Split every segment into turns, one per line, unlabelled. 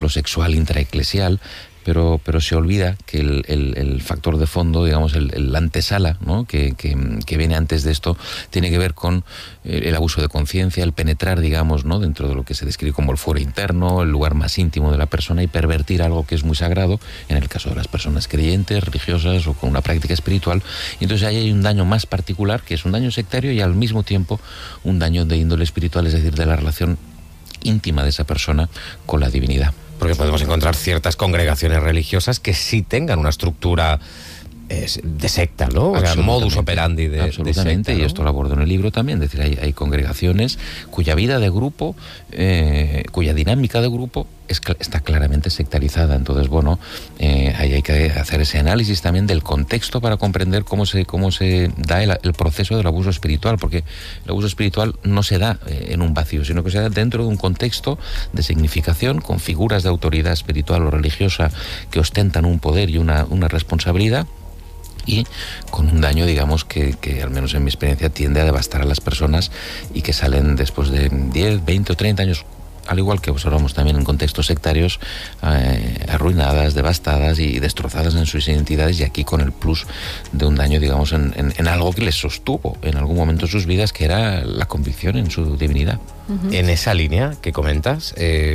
lo sexual intraeclesial, pero se olvida que el factor de fondo, digamos, la antesala, ¿no?, que viene antes de esto, tiene que ver con el abuso de conciencia, el penetrar, digamos, ¿no?, dentro de lo que se describe como el fuero interno, el lugar más íntimo de la persona, y pervertir algo que es muy sagrado, en el caso de las personas creyentes, religiosas o con una práctica espiritual. Y entonces ahí hay un daño más particular, que es un daño sectario y al mismo tiempo un daño de índole espiritual, es decir, de la relación íntima de esa persona con la divinidad.
Porque podemos encontrar ciertas congregaciones religiosas que sí tengan una estructura de secta, ¿no? O sea, modus operandi de secta, ¿no?
Y esto lo abordo en el libro también. Es decir, hay congregaciones cuya vida de grupo, cuya dinámica de grupo está claramente sectarizada. Entonces, bueno, ahí hay que hacer ese análisis también del contexto para comprender cómo se da el proceso del abuso espiritual, porque el abuso espiritual no se da en un vacío, sino que se da dentro de un contexto de significación, con figuras de autoridad espiritual o religiosa que ostentan un poder y una responsabilidad, y con un daño, digamos, que al menos en mi experiencia tiende a devastar a las personas y que salen después de 10, 20 o 30 años, al igual que observamos también en contextos sectarios, arruinadas, devastadas y destrozadas en sus identidades, y aquí con el plus de un daño, digamos, en algo que les sostuvo en algún momento de sus vidas, que era la convicción en su divinidad.
Uh-huh. En esa línea que comentas,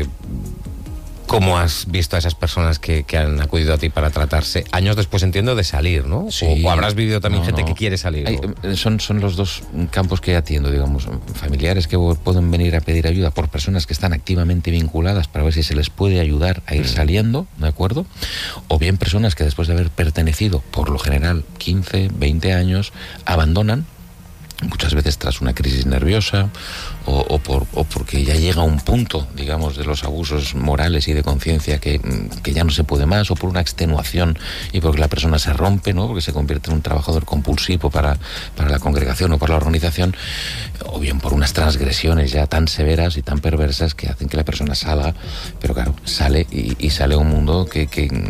¿cómo has visto a esas personas que han acudido a ti para tratarse años después, entiendo, de salir, ¿no?
Sí.
O habrás vivido también gente que quiere salir.
Son los dos campos que atiendo, digamos, familiares que pueden venir a pedir ayuda por personas que están activamente vinculadas para ver si se les puede ayudar a ir saliendo, ¿de acuerdo? O bien personas que después de haber pertenecido, por lo general, 15, 20 años, abandonan, muchas veces tras una crisis nerviosa o porque ya llega un punto, digamos, de los abusos morales y de conciencia que ya no se puede más, o por una extenuación y porque la persona se rompe, ¿no?, porque se convierte en un trabajador compulsivo para la congregación o para la organización, o bien por unas transgresiones ya tan severas y tan perversas que hacen que la persona salga, pero claro, sale y sale a un mundo que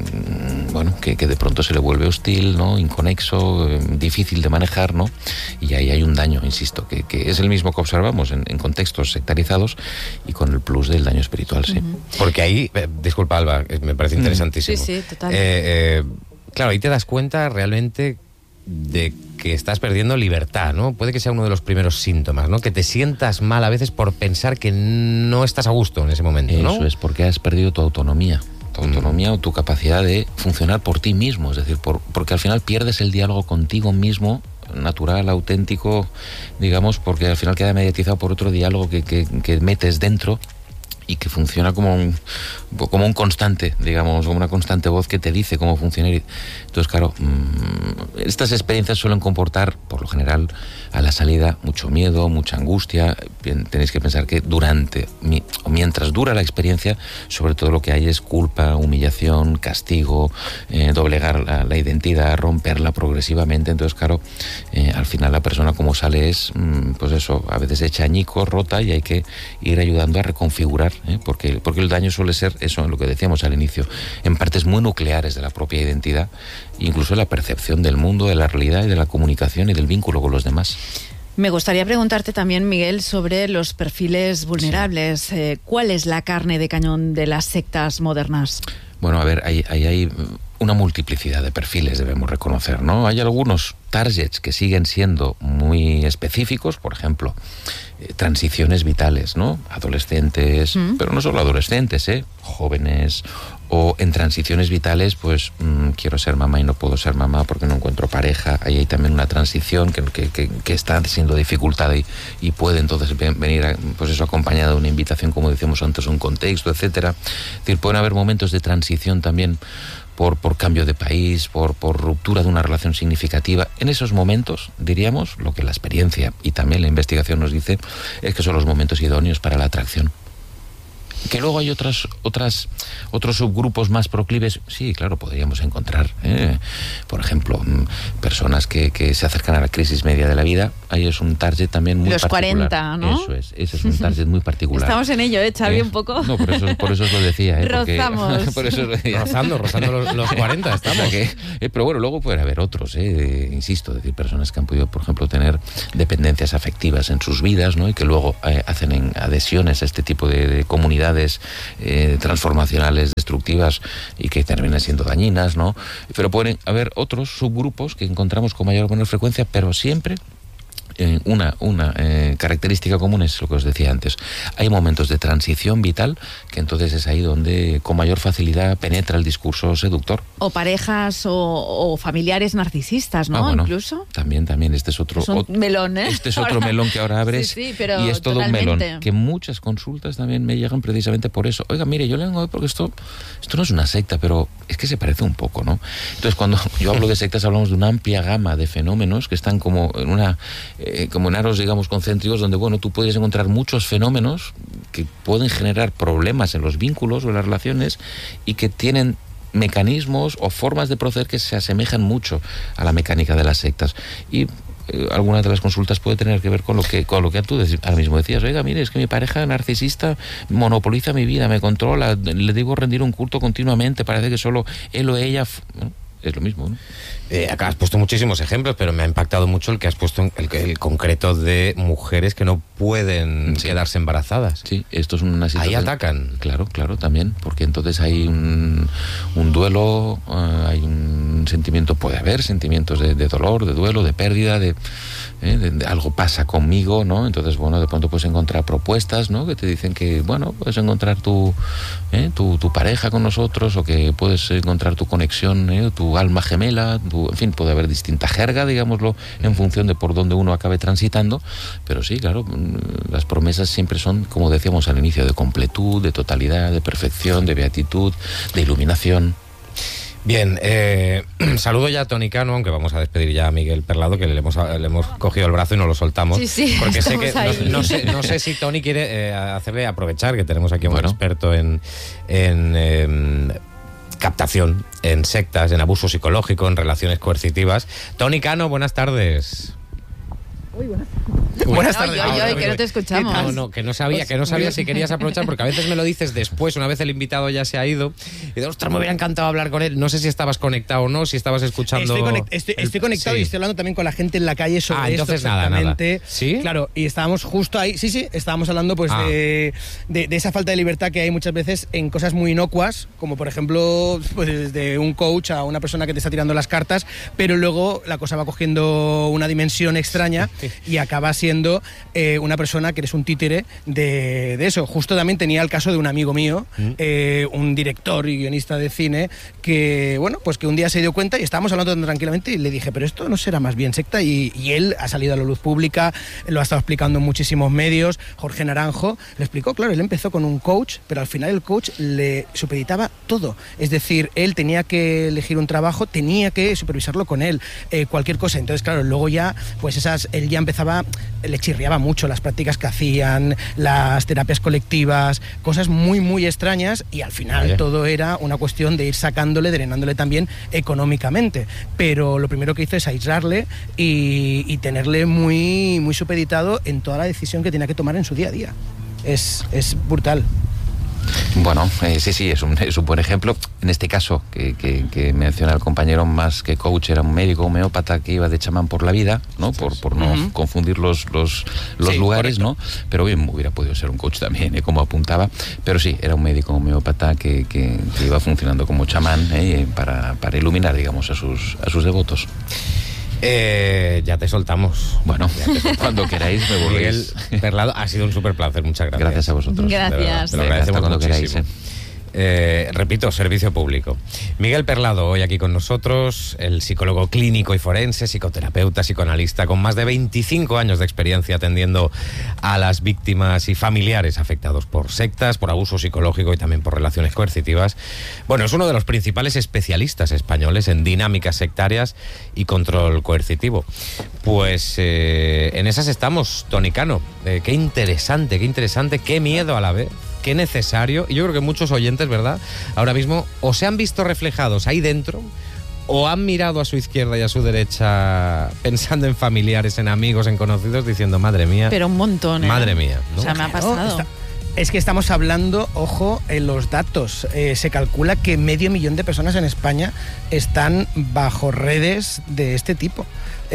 de pronto se le vuelve hostil, ¿no?, inconexo, difícil de manejar, ¿no? Y ahí hay un daño, insisto, que es el mismo que observamos en contextos sectarizados, y con el plus del daño espiritual, sí.
Uh-huh. Porque ahí, disculpa Alba, me parece interesantísimo.
Sí, total.
Claro, ahí te das cuenta realmente de que estás perdiendo libertad, ¿no? Puede que sea uno de los primeros síntomas, ¿no? Que te sientas mal a veces por pensar que no estás a gusto en ese momento, ¿no?
Eso es, porque has perdido tu autonomía. O tu capacidad de funcionar por ti mismo, es decir, porque al final pierdes el diálogo contigo mismo, natural, auténtico, digamos, porque al final queda mediatizado por otro diálogo que metes dentro y que funciona como un constante, digamos, como una constante voz que te dice cómo funcionar. Entonces, claro, estas experiencias suelen comportar, por lo general, a la salida mucho miedo, mucha angustia. Bien, tenéis que pensar que mientras dura la experiencia, sobre todo lo que hay es culpa, humillación, castigo, doblegar la identidad, romperla progresivamente. Entonces, claro, al final la persona como sale es, pues eso, a veces hecha añicos, rota, y hay que ir ayudando a reconfigurar, porque el daño suele ser eso, lo que decíamos al inicio, en partes muy nucleares de la propia identidad, incluso la percepción del mundo, de la realidad y de la comunicación y del vínculo con los demás.
Me gustaría preguntarte también, Miguel, sobre los perfiles vulnerables. Sí. ¿Cuál es la carne de cañón de las sectas modernas?
Bueno, a ver, hay una multiplicidad de perfiles, debemos reconocer, ¿no? Hay algunos targets que siguen siendo muy específicos, por ejemplo, transiciones vitales, ¿no? Adolescentes, pero no solo adolescentes, jóvenes, o en transiciones vitales, pues quiero ser mamá y no puedo ser mamá porque no encuentro pareja. Ahí hay también una transición que está siendo dificultada y puede entonces venir pues eso, acompañada de una invitación, como decíamos antes, un contexto, etcétera. Es decir, pueden haber momentos de transición también por cambio de país, por ruptura de una relación significativa. En esos momentos, diríamos, lo que la experiencia y también la investigación nos dice es que son los momentos idóneos para la atracción. Que luego hay otros subgrupos más proclives, sí, claro, podríamos encontrar, por ejemplo, personas que se acercan a la crisis media de la vida. Ahí es un target también muy particular.
Los 40, ¿no?
Eso es, ese es un target muy particular.
Estamos en ello, Xavi, un poco.
No, por eso os lo decía.
Rozamos.
Por eso os lo decía.
Rozando los 40 estamos.
Pero bueno, luego puede haber otros, insisto, es decir, personas que han podido, por ejemplo, tener dependencias afectivas en sus vidas, ¿no? Y que luego hacen adhesiones a este tipo de comunidades actividades transformacionales destructivas y que terminan siendo dañinas, ¿no? Pero pueden haber otros subgrupos que encontramos con mayor o menor frecuencia, pero siempre una característica común es lo que os decía antes. Hay momentos de transición vital que entonces es ahí donde con mayor facilidad penetra el discurso seductor.
O parejas o familiares narcisistas, ¿no?
Bueno,
incluso.
También, este es otro
melón, ¿eh?
Este es otro melón que ahora abres,
sí, pero
y es todo
totalmente.
un melón. Que muchas consultas también me llegan precisamente por eso. Oiga, mire, yo le vengo hoy porque esto no es una secta, pero es que se parece un poco, ¿no? Entonces, cuando yo hablo de sectas, hablamos de una amplia gama de fenómenos que están como en aros, digamos, concéntricos, donde, bueno, tú puedes encontrar muchos fenómenos que pueden generar problemas en los vínculos o en las relaciones y que tienen mecanismos o formas de proceder que se asemejan mucho a la mecánica de las sectas. Y alguna de las consultas puede tener que ver con lo que tú ahora mismo decías. Oiga, mire, es que mi pareja narcisista monopoliza mi vida, me controla, le debo rendir un culto continuamente, parece que solo él o ella... Bueno, es lo mismo, ¿no?
Acá has puesto muchísimos ejemplos, pero me ha impactado mucho el que has puesto, el concreto de mujeres que no pueden quedarse embarazadas.
Sí, esto es una situación...
Ahí atacan.
Claro, también, porque entonces hay un duelo, hay un sentimiento, puede haber sentimientos de dolor, de duelo, de pérdida, de algo pasa conmigo, ¿no? Entonces, bueno, de pronto puedes encontrar propuestas, ¿no? Que te dicen que, bueno, puedes encontrar tu pareja con nosotros, o que puedes encontrar tu conexión, tu alma gemela, en fin, puede haber distinta jerga, digámoslo, en función de por dónde uno acabe transitando, pero sí, claro, las promesas siempre son, como decíamos al inicio, de completud, de totalidad, de perfección, de beatitud, de iluminación.
Bien, saludo ya a Toni Cano, aunque vamos a despedir ya a Miguel Perlado, que le hemos cogido el brazo y no lo soltamos.
Sí,
porque sé que no
ahí.
no sé si Toni quiere hacerle aprovechar que tenemos aquí a un experto en captación, en sectas, en abuso psicológico, en relaciones coercitivas. Toni Cano, buenas tardes.
Muy buenas.
Buenas tardes. Que no te escuchamos.
No, que no sabía si querías aprovechar, porque a veces me lo dices después, una vez el invitado ya se ha ido, y de ostras, me hubiera encantado hablar con él. No sé si estabas conectado o no, si estabas escuchando.
Estoy conectado, sí. Y estoy hablando también con la gente en la calle sobre
entonces
esto exactamente.
Nada. ¿Sí?
Claro, y estábamos justo ahí, estábamos hablando pues de esa falta de libertad que hay muchas veces en cosas muy inocuas, como por ejemplo, pues desde un coach a una persona que te está tirando las cartas, pero luego la cosa va cogiendo una dimensión extraña y acaba siendo una persona que eres un títere de eso. Justo también tenía el caso de un amigo mío, un director y guionista de cine, que bueno, pues que un día se dio cuenta y estábamos hablando tan tranquilamente y le dije, pero esto no será más bien secta, y él ha salido a la luz pública, lo ha estado explicando en muchísimos medios. Jorge Naranjo lo explicó, claro, él empezó con un coach, pero al final el coach le supeditaba todo, es decir, él tenía que elegir un trabajo, tenía que supervisarlo con él, cualquier cosa. Entonces claro, luego ya, pues él ya empezaba, le chirriaba mucho las prácticas que hacían, las terapias colectivas, cosas muy muy extrañas, y al final todo era una cuestión de ir sacándole, drenándole también económicamente. Pero lo primero que hizo es aislarle y tenerle muy, muy supeditado en toda la decisión que tenía que tomar en su día a día. Es brutal.
Bueno, sí, es un buen ejemplo. En este caso, que menciona el compañero, más que coach, era un médico homeópata que iba de chamán por la vida, ¿no? Por no confundir los lugares, correcto. ¿No? Pero bien, hubiera podido ser un coach también, como apuntaba. Pero sí, era un médico homeópata que iba funcionando como chamán, para iluminar, digamos, a sus devotos.
Ya te soltamos.
Bueno, cuando queráis me volvéis.
Miguel Perlado, ha sido un súper placer, muchas gracias.
Gracias a vosotros.
Gracias.
Te lo agradecemos
cuando
muchísimo.
Queráis,
repito, servicio público. Miguel Perlado, hoy aquí con nosotros, el psicólogo clínico y forense, psicoterapeuta, psicoanalista, con más de 25 años de experiencia atendiendo a las víctimas y familiares afectados por sectas, por abuso psicológico y también por relaciones coercitivas. Bueno, es uno de los principales especialistas españoles en dinámicas sectarias y control coercitivo. Pues en esas estamos, Toni Cano. Qué interesante, qué miedo a la vez. Qué necesario, y yo creo que muchos oyentes, ¿verdad?, ahora mismo o se han visto reflejados ahí dentro, o han mirado a su izquierda y a su derecha pensando en familiares, en amigos, en conocidos, diciendo, madre mía.
Pero un montón, ¿eh?
Madre mía, ¿no?
O sea, me ha pasado.
Es que estamos hablando, ojo, en los datos. Se calcula que 500.000 de personas en España están bajo redes de este tipo.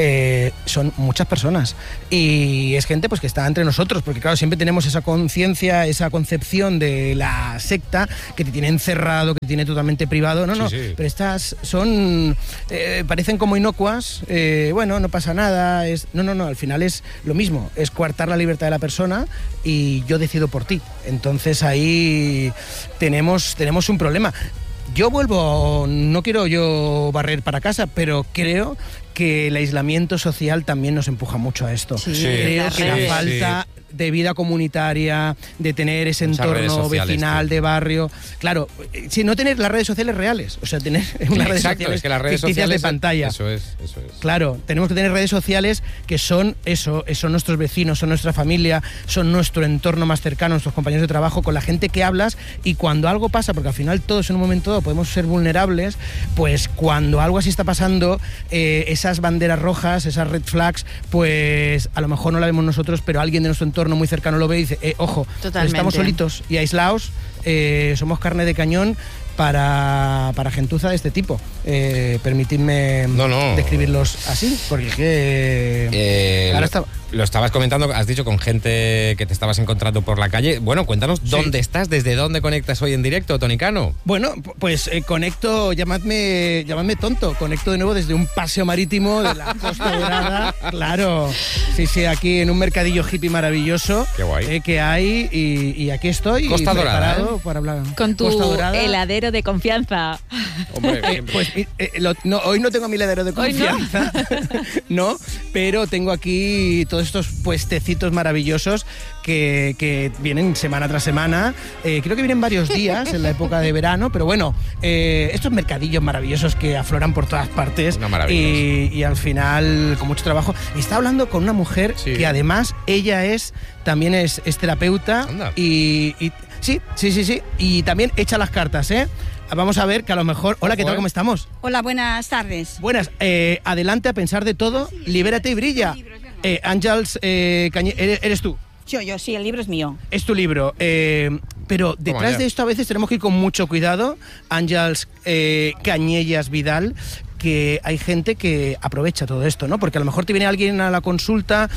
Son muchas personas. Y es gente pues que está entre nosotros, porque claro, siempre tenemos esa conciencia, esa concepción de la secta que te tiene encerrado, que te tiene totalmente privado. No, sí. Pero estas son... parecen como inocuas. Bueno, no pasa nada. No, al final es lo mismo. Es coartar la libertad de la persona y yo decido por ti. Entonces ahí tenemos un problema. Yo vuelvo, no quiero yo barrer para casa, pero creo que el aislamiento social también nos empuja mucho a esto.
Sí,
creo que la falta de vida comunitaria, de tener ese entorno vecinal, de barrio. Claro, si no tener las redes sociales reales, o sea, tener unas redes sociales,
es que las redes
sociales de pantalla.
Eso es.
Claro, tenemos que tener redes sociales que son eso, son nuestros vecinos, son nuestra familia, son nuestro entorno más cercano, nuestros compañeros de trabajo, con la gente que hablas, y cuando algo pasa, porque al final todos en un momento dado podemos ser vulnerables, pues cuando algo así está pasando, esas banderas rojas, esas red flags, pues a lo mejor no la vemos nosotros, pero alguien de nuestro entorno muy cercano lo ve y dice, ojo, estamos solitos y aislados, somos carne de cañón para gentuza de este tipo. Permitidme describirlos así, porque es que... ahora está...
Lo estabas comentando, has dicho con gente que te estabas encontrando por la calle. Bueno, cuéntanos dónde estás, desde dónde conectas hoy en directo, Tony Cano.
Bueno, pues conecto, llamadme tonto, conecto de nuevo desde un paseo marítimo de la Costa Dorada. Claro, sí, aquí en un mercadillo hippie maravilloso.
Qué guay.
Que hay, y aquí estoy
Costa
preparado
Dorada,
para hablar.
Con tu heladero de confianza.
Hombre,
pues hoy no tengo mi heladero de confianza, no, pero tengo aquí todos estos puestecitos maravillosos que vienen semana tras semana. Creo que vienen varios días en la época de verano, pero bueno, estos mercadillos maravillosos que afloran por todas partes, y al final con mucho trabajo. Está hablando con una mujer que además ella también es terapeuta.
Anda.
y sí, y también echa las cartas, Vamos a ver que a lo mejor... Hola, ¿qué tal? ¿Cómo estamos?
Hola, buenas tardes.
Buenas. Adelante a pensar de todo, libérate y brilla. Ángels ¿eres tú?
Yo, sí, el libro es mío.
Es tu libro. Pero detrás de esto a veces tenemos que ir con mucho cuidado. Ángels Cañellas Vidal, que hay gente que aprovecha todo esto, ¿no? Porque a lo mejor te viene alguien a la consulta...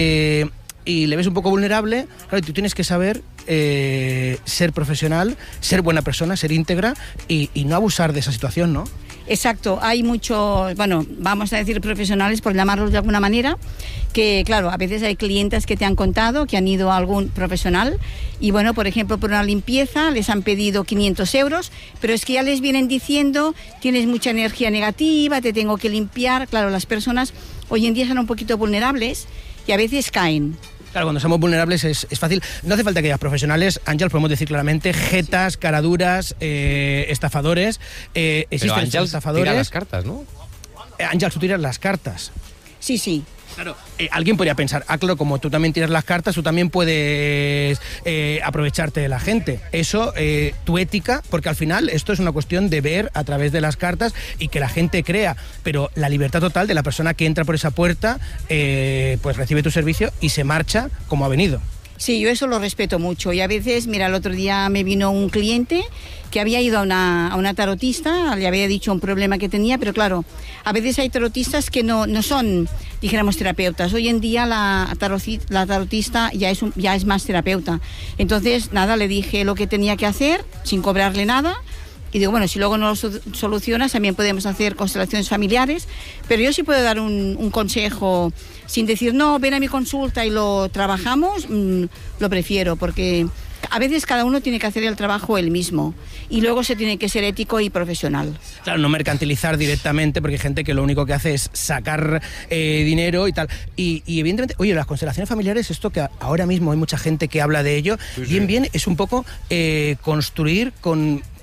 y le ves un poco vulnerable, claro, tú tienes que saber ser profesional, ser buena persona, ser íntegra y no abusar de esa situación, ¿no?
Exacto, hay muchos, vamos a decir profesionales, por llamarlos de alguna manera, que claro, a veces hay clientes que te han contado que han ido a algún profesional y bueno, por ejemplo, por una limpieza les han pedido 500 euros, pero es que ya les vienen diciendo, tienes mucha energía negativa, te tengo que limpiar. Claro, las personas hoy en día son un poquito vulnerables y a veces caen.
Claro, cuando somos vulnerables es fácil. No hace falta que haya profesionales, Ángel, podemos decir claramente, jetas, caraduras, estafadores. Existen estafadores.
Tira las cartas, ¿no?
Ángel, tú tiras las cartas.
Sí.
Claro, alguien podría pensar, claro, como tú también tiras las cartas, tú también puedes aprovecharte de la gente. Eso, tu ética, porque al final esto es una cuestión de ver a través de las cartas y que la gente crea, pero la libertad total de la persona que entra por esa puerta, pues recibe tu servicio y se marcha como ha venido.
Sí, yo eso lo respeto mucho y a veces, mira, el otro día me vino un cliente que había ido a una tarotista, le había dicho un problema que tenía, pero claro, a veces hay tarotistas que no son, dijéramos, terapeutas. Hoy en día la tarotista ya es más terapeuta. Entonces, nada, le dije lo que tenía que hacer sin cobrarle nada. Y digo, bueno, si luego no lo solucionas, también podemos hacer constelaciones familiares, pero yo sí puedo dar un consejo sin decir, no, ven a mi consulta y lo trabajamos, lo prefiero, porque a veces cada uno tiene que hacer el trabajo él mismo y luego se tiene que ser ético y profesional.
Claro, no mercantilizar directamente, porque hay gente que lo único que hace es sacar dinero y tal. Y evidentemente, oye, las constelaciones familiares, esto que ahora mismo hay mucha gente que habla de ello, bien, es un poco construir con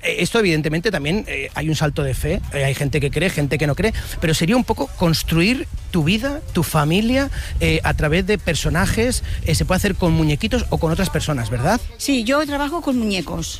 Esto evidentemente también hay un salto de fe, hay gente que cree, gente que no cree, pero sería un poco construir tu vida, tu familia, a través de personajes, se puede hacer con muñequitos o con otras personas, ¿verdad?
Sí, yo trabajo con muñecos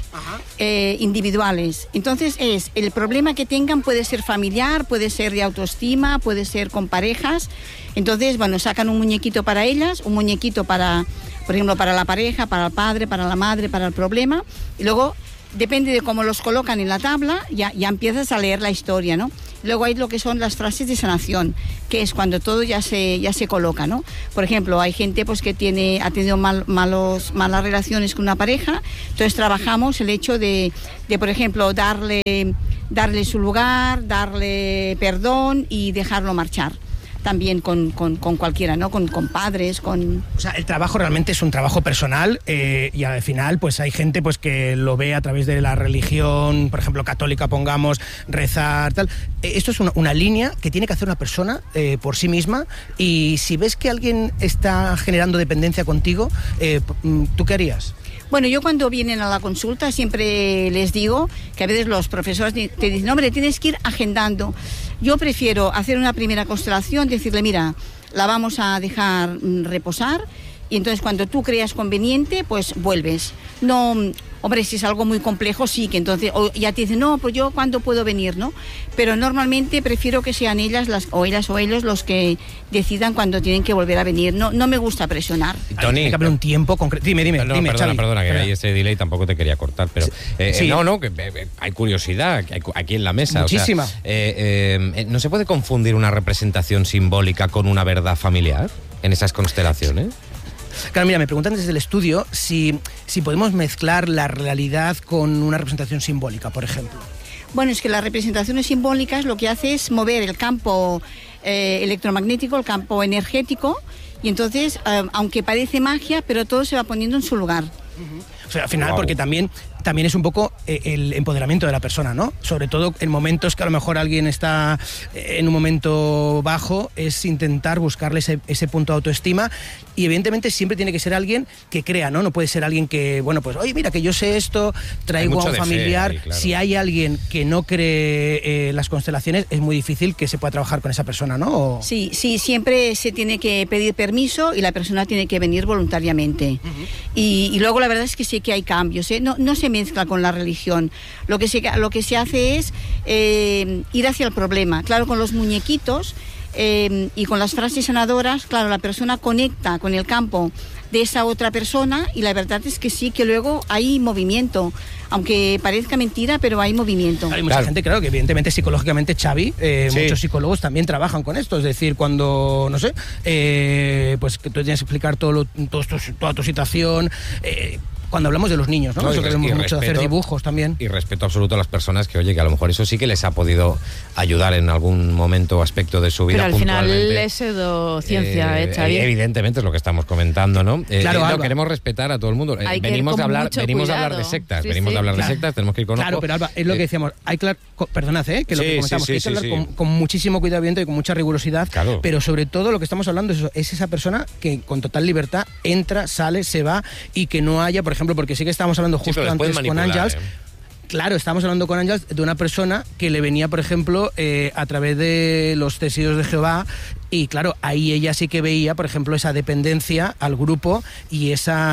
individuales. Entonces el problema que tengan puede ser familiar, puede ser de autoestima, puede ser con parejas. Entonces, bueno, sacan un muñequito para ellas, un muñequito para, por ejemplo, para la pareja, para el padre, para la madre, para el problema. Y luego, depende de cómo los colocan en la tabla, ya empiezas a leer la historia, ¿no? Luego hay lo que son las frases de sanación, que es cuando todo ya se coloca, ¿no? Por ejemplo, hay gente pues que ha tenido malas relaciones con una pareja, entonces trabajamos el hecho de por ejemplo, darle su lugar, darle perdón y dejarlo marchar. También con cualquiera, ¿no? Con padres, con...
O sea, el trabajo realmente es un trabajo personal y al final pues hay gente pues que lo ve a través de la religión, por ejemplo, católica, pongamos, rezar, tal. Esto es una línea que tiene que hacer una persona por sí misma, y si ves que alguien está generando dependencia contigo, ¿tú qué harías?
Bueno, yo cuando vienen a la consulta siempre les digo que a veces los profesores te dicen, hombre, tienes que ir agendando. Yo prefiero hacer una primera constelación, decirle, mira, la vamos a dejar reposar, y entonces cuando tú creas conveniente, pues vuelves. No, hombre, si es algo muy complejo, sí, que entonces ya te dicen, no, pues yo cuándo puedo venir, ¿no? Pero normalmente prefiero que sean ellas o ellos los que decidan cuando tienen que volver a venir. No me gusta presionar.
Tony,
hay que haber un tiempo concreto. Dime,
perdona, que hay ese delay, tampoco te quería cortar, pero
sí.
No, que hay curiosidad aquí en la mesa.
Muchísima.
O sea, ¿no se puede confundir una representación simbólica con una verdad familiar en esas constelaciones?
Claro, mira, me preguntan desde el estudio si podemos mezclar la realidad con una representación simbólica, por ejemplo.
Bueno, es que las representaciones simbólicas lo que hace es mover el campo electromagnético, el campo energético, y entonces, aunque parece magia, pero todo se va poniendo en su lugar.
O sea, al final, porque también es un poco el empoderamiento de la persona, ¿no? Sobre todo en momentos que a lo mejor alguien está en un momento bajo, es intentar buscarle ese punto de autoestima, y evidentemente siempre tiene que ser alguien que crea, ¿no? No puede ser alguien que, bueno, pues, oye, mira, que yo sé esto, traigo a un familiar.
Fe, claro.
Si hay alguien que no cree las constelaciones, es muy difícil que se pueda trabajar con esa persona, ¿no?
Sí, siempre se tiene que pedir permiso y la persona tiene que venir voluntariamente. Uh-huh. Y luego la verdad es que sí que hay cambios, ¿eh? No se mezcla con la religión. Lo que se hace es ir hacia el problema. Claro, con los muñequitos y con las frases sanadoras, claro, la persona conecta con el campo de esa otra persona, y la verdad es que sí, que luego hay movimiento, aunque parezca mentira, pero hay movimiento.
Hay mucha gente, claro, que evidentemente psicológicamente, Xavi, sí, muchos psicólogos también trabajan con esto, es decir, cuando, no sé, pues que tú tienes que explicar toda tu situación, cuando hablamos de los niños, ¿no? Eso que vemos mucho de hacer dibujos también.
Y respeto absoluto a las personas que, oye, que a lo mejor eso sí que les ha podido ayudar en algún momento o aspecto de su vida.
Pero al final es pseudociencia, Xavi.
Evidentemente es lo que estamos comentando, ¿no?
Claro,
queremos respetar a todo el mundo. Venimos a hablar de sectas,
sí,
venimos a hablar de sectas, tenemos que ir con
Claro, pero Alba, es lo que decíamos, perdonad, que lo que comentamos, hay que hablar con muchísimo cuidado y con mucha rigurosidad,
claro.
Pero sobre todo lo que estamos hablando es esa persona que con total libertad entra, sale, se va, y que no haya, por ejemplo, porque sí que estábamos hablando justo antes con Ángels. Claro, estábamos hablando con Ángels de una persona que le venía, por ejemplo, a través de los testigos de Jehová, y claro, ahí ella sí que veía, por ejemplo, esa dependencia al grupo y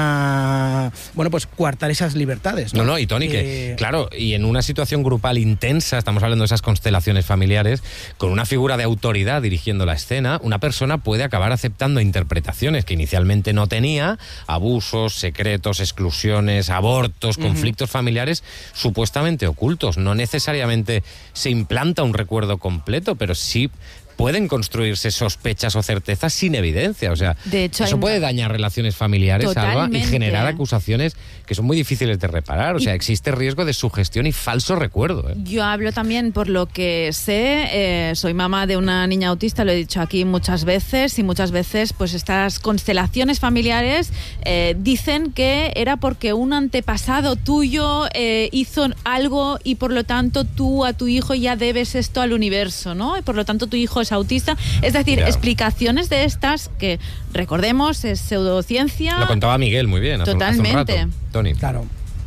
esa, bueno, pues coartar esas libertades, ¿no?
No, y Tony, que claro, y en una situación grupal intensa, estamos hablando de esas constelaciones familiares, con una figura de autoridad dirigiendo la escena, una persona puede acabar aceptando interpretaciones que inicialmente no tenía, abusos, secretos, exclusiones, abortos, conflictos familiares supuestamente ocultos. No necesariamente se implanta un recuerdo completo, pero sí pueden construirse sospechas o certezas sin evidencia. O sea,
de hecho,
eso puede dañar relaciones familiares, Alba, y generar
¿eh?
Acusaciones que son muy difíciles de reparar. O sea, existe riesgo de sugestión y falso recuerdo.
Yo hablo también por lo que sé. Soy mamá de una niña autista, lo he dicho aquí muchas veces, y muchas veces pues estas constelaciones familiares dicen que era porque un antepasado tuyo hizo algo, y por lo tanto tú a tu hijo ya debes esto al universo, ¿no? Y por lo tanto tu hijo es autista. Es decir, explicaciones de estas que, recordemos, es pseudociencia.
Lo contaba Miguel muy bien.
Totalmente.
Hace un rato, Tony.
Claro.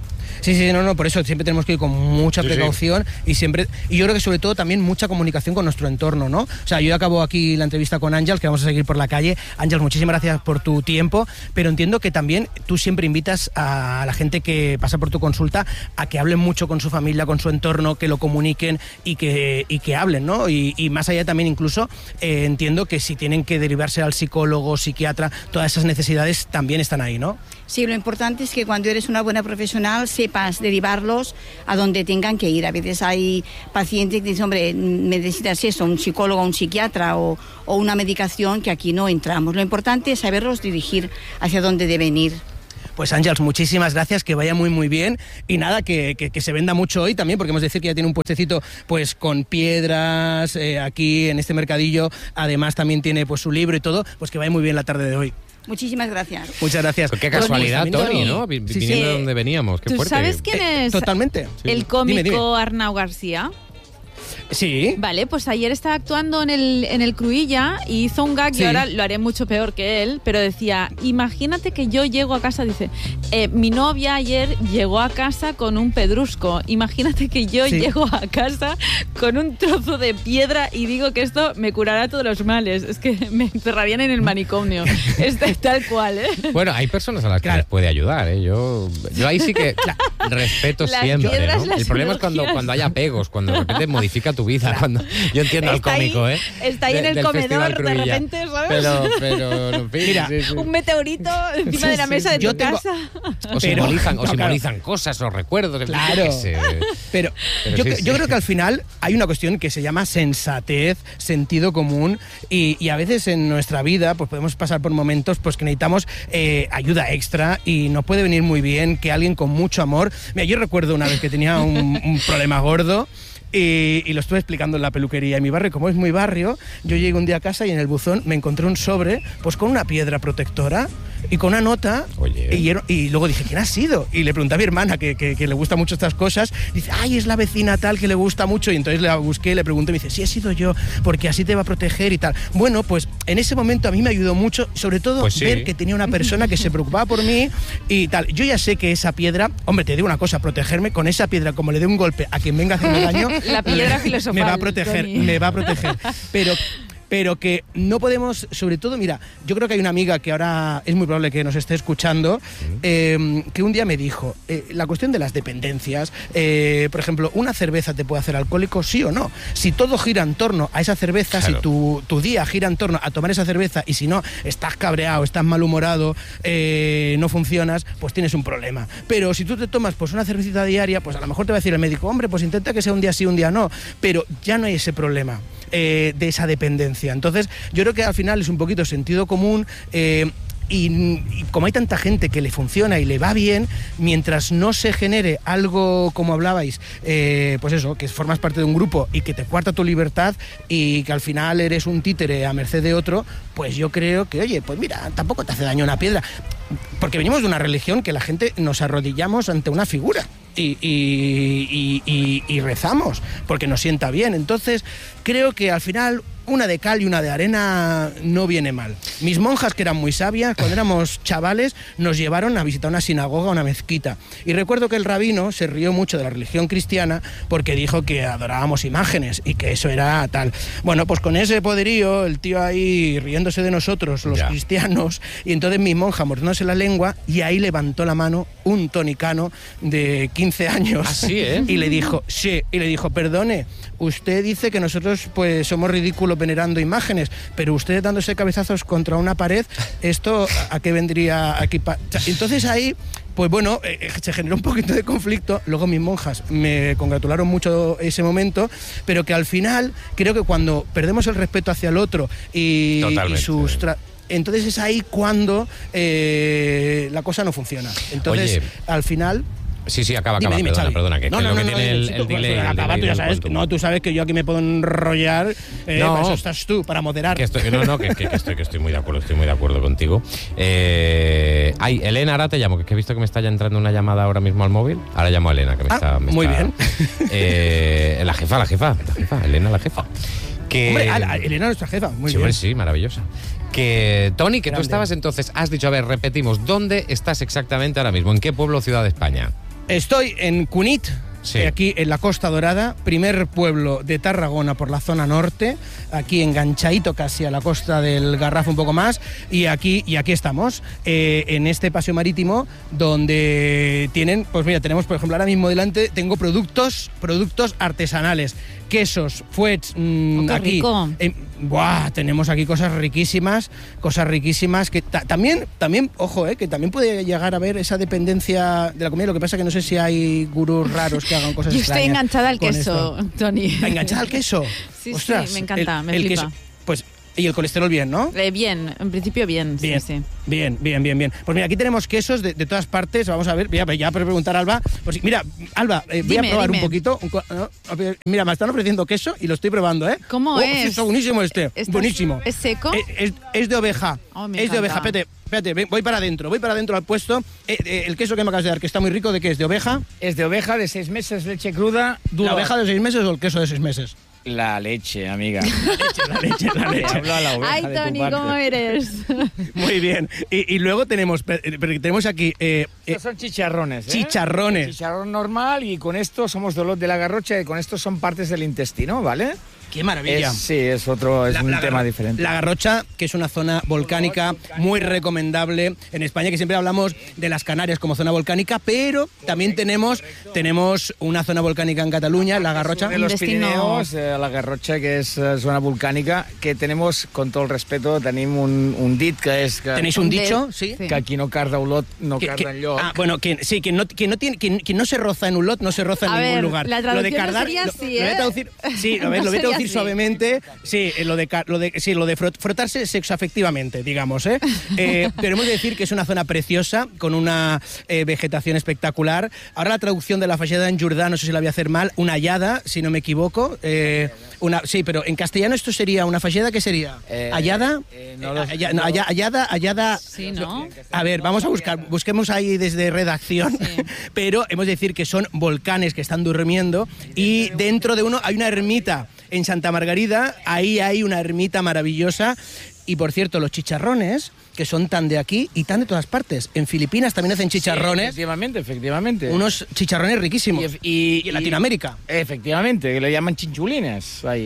Sí, no, por eso siempre tenemos que ir con mucha precaución y siempre, y yo creo que sobre todo también mucha comunicación con nuestro entorno, ¿no? O sea, yo acabo aquí la entrevista con Ángels, que vamos a seguir por la calle. Ángels, muchísimas gracias por tu tiempo, pero entiendo que también tú siempre invitas a la gente que pasa por tu consulta a que hablen mucho con su familia, con su entorno, que lo comuniquen y que hablen, ¿no? Y más allá también incluso entiendo que si tienen que derivarse al psicólogo, psiquiatra, todas esas necesidades también están ahí, ¿no?
Sí, lo importante es que cuando eres una buena profesional sepas derivarlos a donde tengan que ir. A veces hay pacientes que dicen, hombre, necesitas eso, un psicólogo, un psiquiatra o una medicación, que aquí no entramos. Lo importante es saberlos dirigir hacia donde deben ir.
Pues Ángels, muchísimas gracias, que vaya muy muy bien y nada, que se venda mucho hoy también, porque hemos de decir que ya tiene un puestecito pues con piedras aquí en este mercadillo, además también tiene pues su libro y todo, pues que vaya muy bien la tarde de hoy.
Muchísimas gracias.
Muchas gracias.
Pues qué casualidad, Toni, ¿no? Viniendo de donde veníamos, qué
¿Tú
fuerte.
sabes quién es
totalmente.
el cómico
Dime.
Arnau García?
Sí.
Vale, pues ayer estaba actuando en el Cruïlla y hizo un gag,
Sí.
y ahora lo haré mucho peor que él, pero decía, imagínate que yo llego a casa, dice, mi novia ayer llegó a casa con un pedrusco, imagínate que yo
Sí.
llego a casa con un trozo de piedra y digo que esto me curará todos los males, es que me encerrarían en el manicomio, tal cual, ¿eh?
Bueno, hay personas a las que
Claro.
les puede ayudar, ¿eh? Yo ahí sí que respeto
Las
siempre,
piedras,
¿no?
las
El problema es
cirugías.
cuando hay apegos, cuando de repente modifica tu vida. Cuando yo entiendo al
Está ahí-
cómico, ¿eh?
está ahí en el
del
comedor,
Festival
de
Cruïlla.
repente, ¿sabes?
Pero en fin,
Mira,
sí, sí.
Un meteorito encima de la mesa de
Yo
tu
tengo-
casa.
O
pero-
simbolizan,
no, claro.
simbolizan cosas o recuerdos. en fin,
Claro.
yo qué sé.
Pero
Pero
yo
sí.
creo que al final hay una cuestión que se llama sensatez, sentido común, y a veces en nuestra vida pues podemos pasar por momentos pues que necesitamos ayuda extra y nos puede venir muy bien que alguien con mucho amor... Mira, yo recuerdo una vez que tenía un problema gordo y lo estuve explicando en la peluquería. En mi barrio, como es muy barrio, yo llegué un día a casa y en el buzón me encontré un sobre pues con una piedra protectora y con una nota.
Oye.
Y luego dije, ¿quién ha sido? Y le pregunté a mi hermana, que le gusta mucho estas cosas. Dice, ay, es la vecina tal que le gusta mucho. Y entonces la busqué, le pregunté, y me dice, sí, he sido yo, porque así te va a proteger y tal. Bueno, pues en ese momento a mí me ayudó mucho, sobre todo
Pues sí.
ver que tenía una persona que se preocupaba por mí y tal. Yo ya sé que esa piedra, hombre, te digo una cosa, protegerme con esa piedra, como le dé un golpe a quien venga a hacerme daño,
La piedra filosofal,
me va a proteger,
Toni.
me va a proteger. Pero que no podemos, sobre todo, mira, yo creo que hay una amiga que ahora es muy probable que nos esté escuchando, que un día me dijo, la cuestión de las dependencias, por ejemplo, ¿una cerveza te puede hacer alcohólico, sí o no? Si todo gira en torno a esa cerveza,
Claro.
si tu día gira en torno a tomar esa cerveza y si no, estás cabreado, estás malhumorado, no funcionas, pues tienes un problema. Pero si tú te tomas pues una cervecita diaria, pues a lo mejor te va a decir el médico, hombre, pues intenta que sea un día sí, un día no, pero ya no hay ese problema de esa dependencia. Entonces, yo creo que al final es un poquito sentido común. Y como hay tanta gente que le funciona y le va bien, mientras no se genere algo como hablabais, pues eso, que formas parte de un grupo y que te cuarta tu libertad y que al final eres un títere a merced de otro, pues yo creo que, oye, pues mira, tampoco te hace daño una piedra. Porque venimos de una religión que la gente nos arrodillamos ante una figura y rezamos porque nos sienta bien. Entonces, creo que al final una de cal y una de arena no viene mal. Mis monjas, que eran muy sabias, cuando éramos chavales, nos llevaron a visitar una sinagoga, una mezquita. Y recuerdo que el rabino se rió mucho de la religión cristiana porque dijo que adorábamos imágenes y que eso era tal. Bueno, pues con ese poderío, el tío ahí riéndose de nosotros, los
Ya.
cristianos, y entonces mi monja mordiéndose la lengua, y ahí levantó la mano un tonicano de 15 años.
Ah, sí, ¿eh?
Y le dijo, sí, y le dijo, perdone, usted dice que nosotros pues somos ridículos venerando imágenes, pero usted dándose cabezazos contra una pared, ¿esto a qué vendría aquí? O sea, entonces ahí, pues bueno, se generó un poquito de conflicto. Luego mis monjas me congratularon mucho ese momento, pero que al final creo que cuando perdemos el respeto hacia el otro y
Totalmente.
sus... entonces es ahí cuando la cosa no funciona. Entonces,
Oye,
al final...
Sí, acaba,
Dime, Xavi.
perdona, que lo que tiene el delay. el
acaba,
delay
tú ya
del
sabes,
Quantum.
no, tú sabes que yo aquí me puedo enrollar,
No.
para eso estás tú, para moderar.
Que estoy muy de acuerdo contigo. Elena, ahora te llamo, que he visto que me está ya entrando una llamada ahora mismo al móvil. Ahora llamo a Elena, que me está...
muy bien.
La jefa, Elena, la jefa. Que...
Hombre, Elena, nuestra jefa, muy
sí,
bien.
hombre, sí, maravillosa. Que, Toni, que tú
Grande.
estabas entonces, has dicho, a ver, repetimos, ¿dónde estás exactamente ahora mismo? ¿En qué pueblo o ciudad de España?
Estoy en Cunit, aquí en la Costa Dorada, primer pueblo de Tarragona por la zona norte, aquí enganchadito casi a la costa del Garraf un poco más, y aquí estamos, en este paseo marítimo donde tienen, pues mira, tenemos por ejemplo ahora mismo delante, tengo productos artesanales, quesos, fuets, aquí.
Rico.
Tenemos aquí cosas riquísimas que también, ojo, que también puede llegar a haber esa dependencia de la comida. Lo que pasa que no sé si hay gurús raros que hagan cosas
Yo
extrañas.
estoy enganchada al queso,
esto.
Tony.
¿Enganchada al queso?
Sí,
Ostras,
sí, me encanta, me
el
flipa.
queso, pues, y el colesterol bien, ¿no?
Bien, en principio bien.
Bien,
sí.
bien. Pues mira, aquí tenemos quesos de todas partes. Vamos a ver, ya por preguntar a Alba. Pues mira, Alba, voy a probar un poquito. Mira, me están ofreciendo queso y lo estoy probando, ¿eh?
¿Cómo es?
Está buenísimo buenísimo.
¿Es seco?
Es de oveja.
Oh, me
es de oveja.
encanta.
Espérate, voy para adentro al puesto. El queso que me acabas de dar, que está muy rico, ¿de qué es? ¿De oveja?
Es de oveja, de 6 meses, leche cruda, duro.
¿La oveja de 6 meses o el queso de 6 meses?
La leche, amiga.
La leche.
Hablo a la oveja.
Ay,
de tu
Tony,
parte.
¿cómo eres?
Muy bien. Y luego tenemos aquí...
Estos son chicharrones, ¿eh?
Chicharrones.
Chicharrón normal, y con esto somos dolor de la garrocha, y con esto son partes del intestino, ¿vale?
¡Qué maravilla!
Es un tema diferente.
La Garrocha, que es una zona volcánica muy recomendable en España, que siempre hablamos de las Canarias como zona volcánica, pero también tenemos una zona volcánica en Cataluña, la Garrocha.
De los
destino...
Pirineos, la Garrocha, que es zona volcànica, que tenemos, con todo el respeto, tenim un dit que és... Que,
¿Tenéis un dicho? Sí.
Que aquí no carda Olot, no carda enlloc.
Bueno, quien no se roza en un lot, no se roza en
A
ningún
ver,
lugar.
la traducción
Lo de cardar,
no sería así,
lo voy a traducir, sí, lo voy a traducir
así.
suavemente. Sí, lo de frotarse sexoafectivamente, digamos, ¿eh? Pero hemos de decir que es una zona preciosa, con una vegetación espectacular. Ahora la traducción de la falleda en Jordà, no sé si la voy a hacer mal, una hallada, si no me equivoco. Sí, pero en castellano esto sería una falleda, ¿qué sería? ¿Hallada? Hallada.
Sí, ¿no?
A ver, vamos a busquemos ahí desde redacción,
Sí.
pero hemos de decir que son volcanes que están durmiendo y dentro de uno hay una ermita en Santa Margarida, ahí hay una ermita maravillosa. Y por cierto, los chicharrones, que son tan de aquí y tan de todas partes. En Filipinas también hacen chicharrones.
Sí, efectivamente.
Unos chicharrones riquísimos. Y en Latinoamérica.
Efectivamente, que lo llaman chinchulines. Ahí.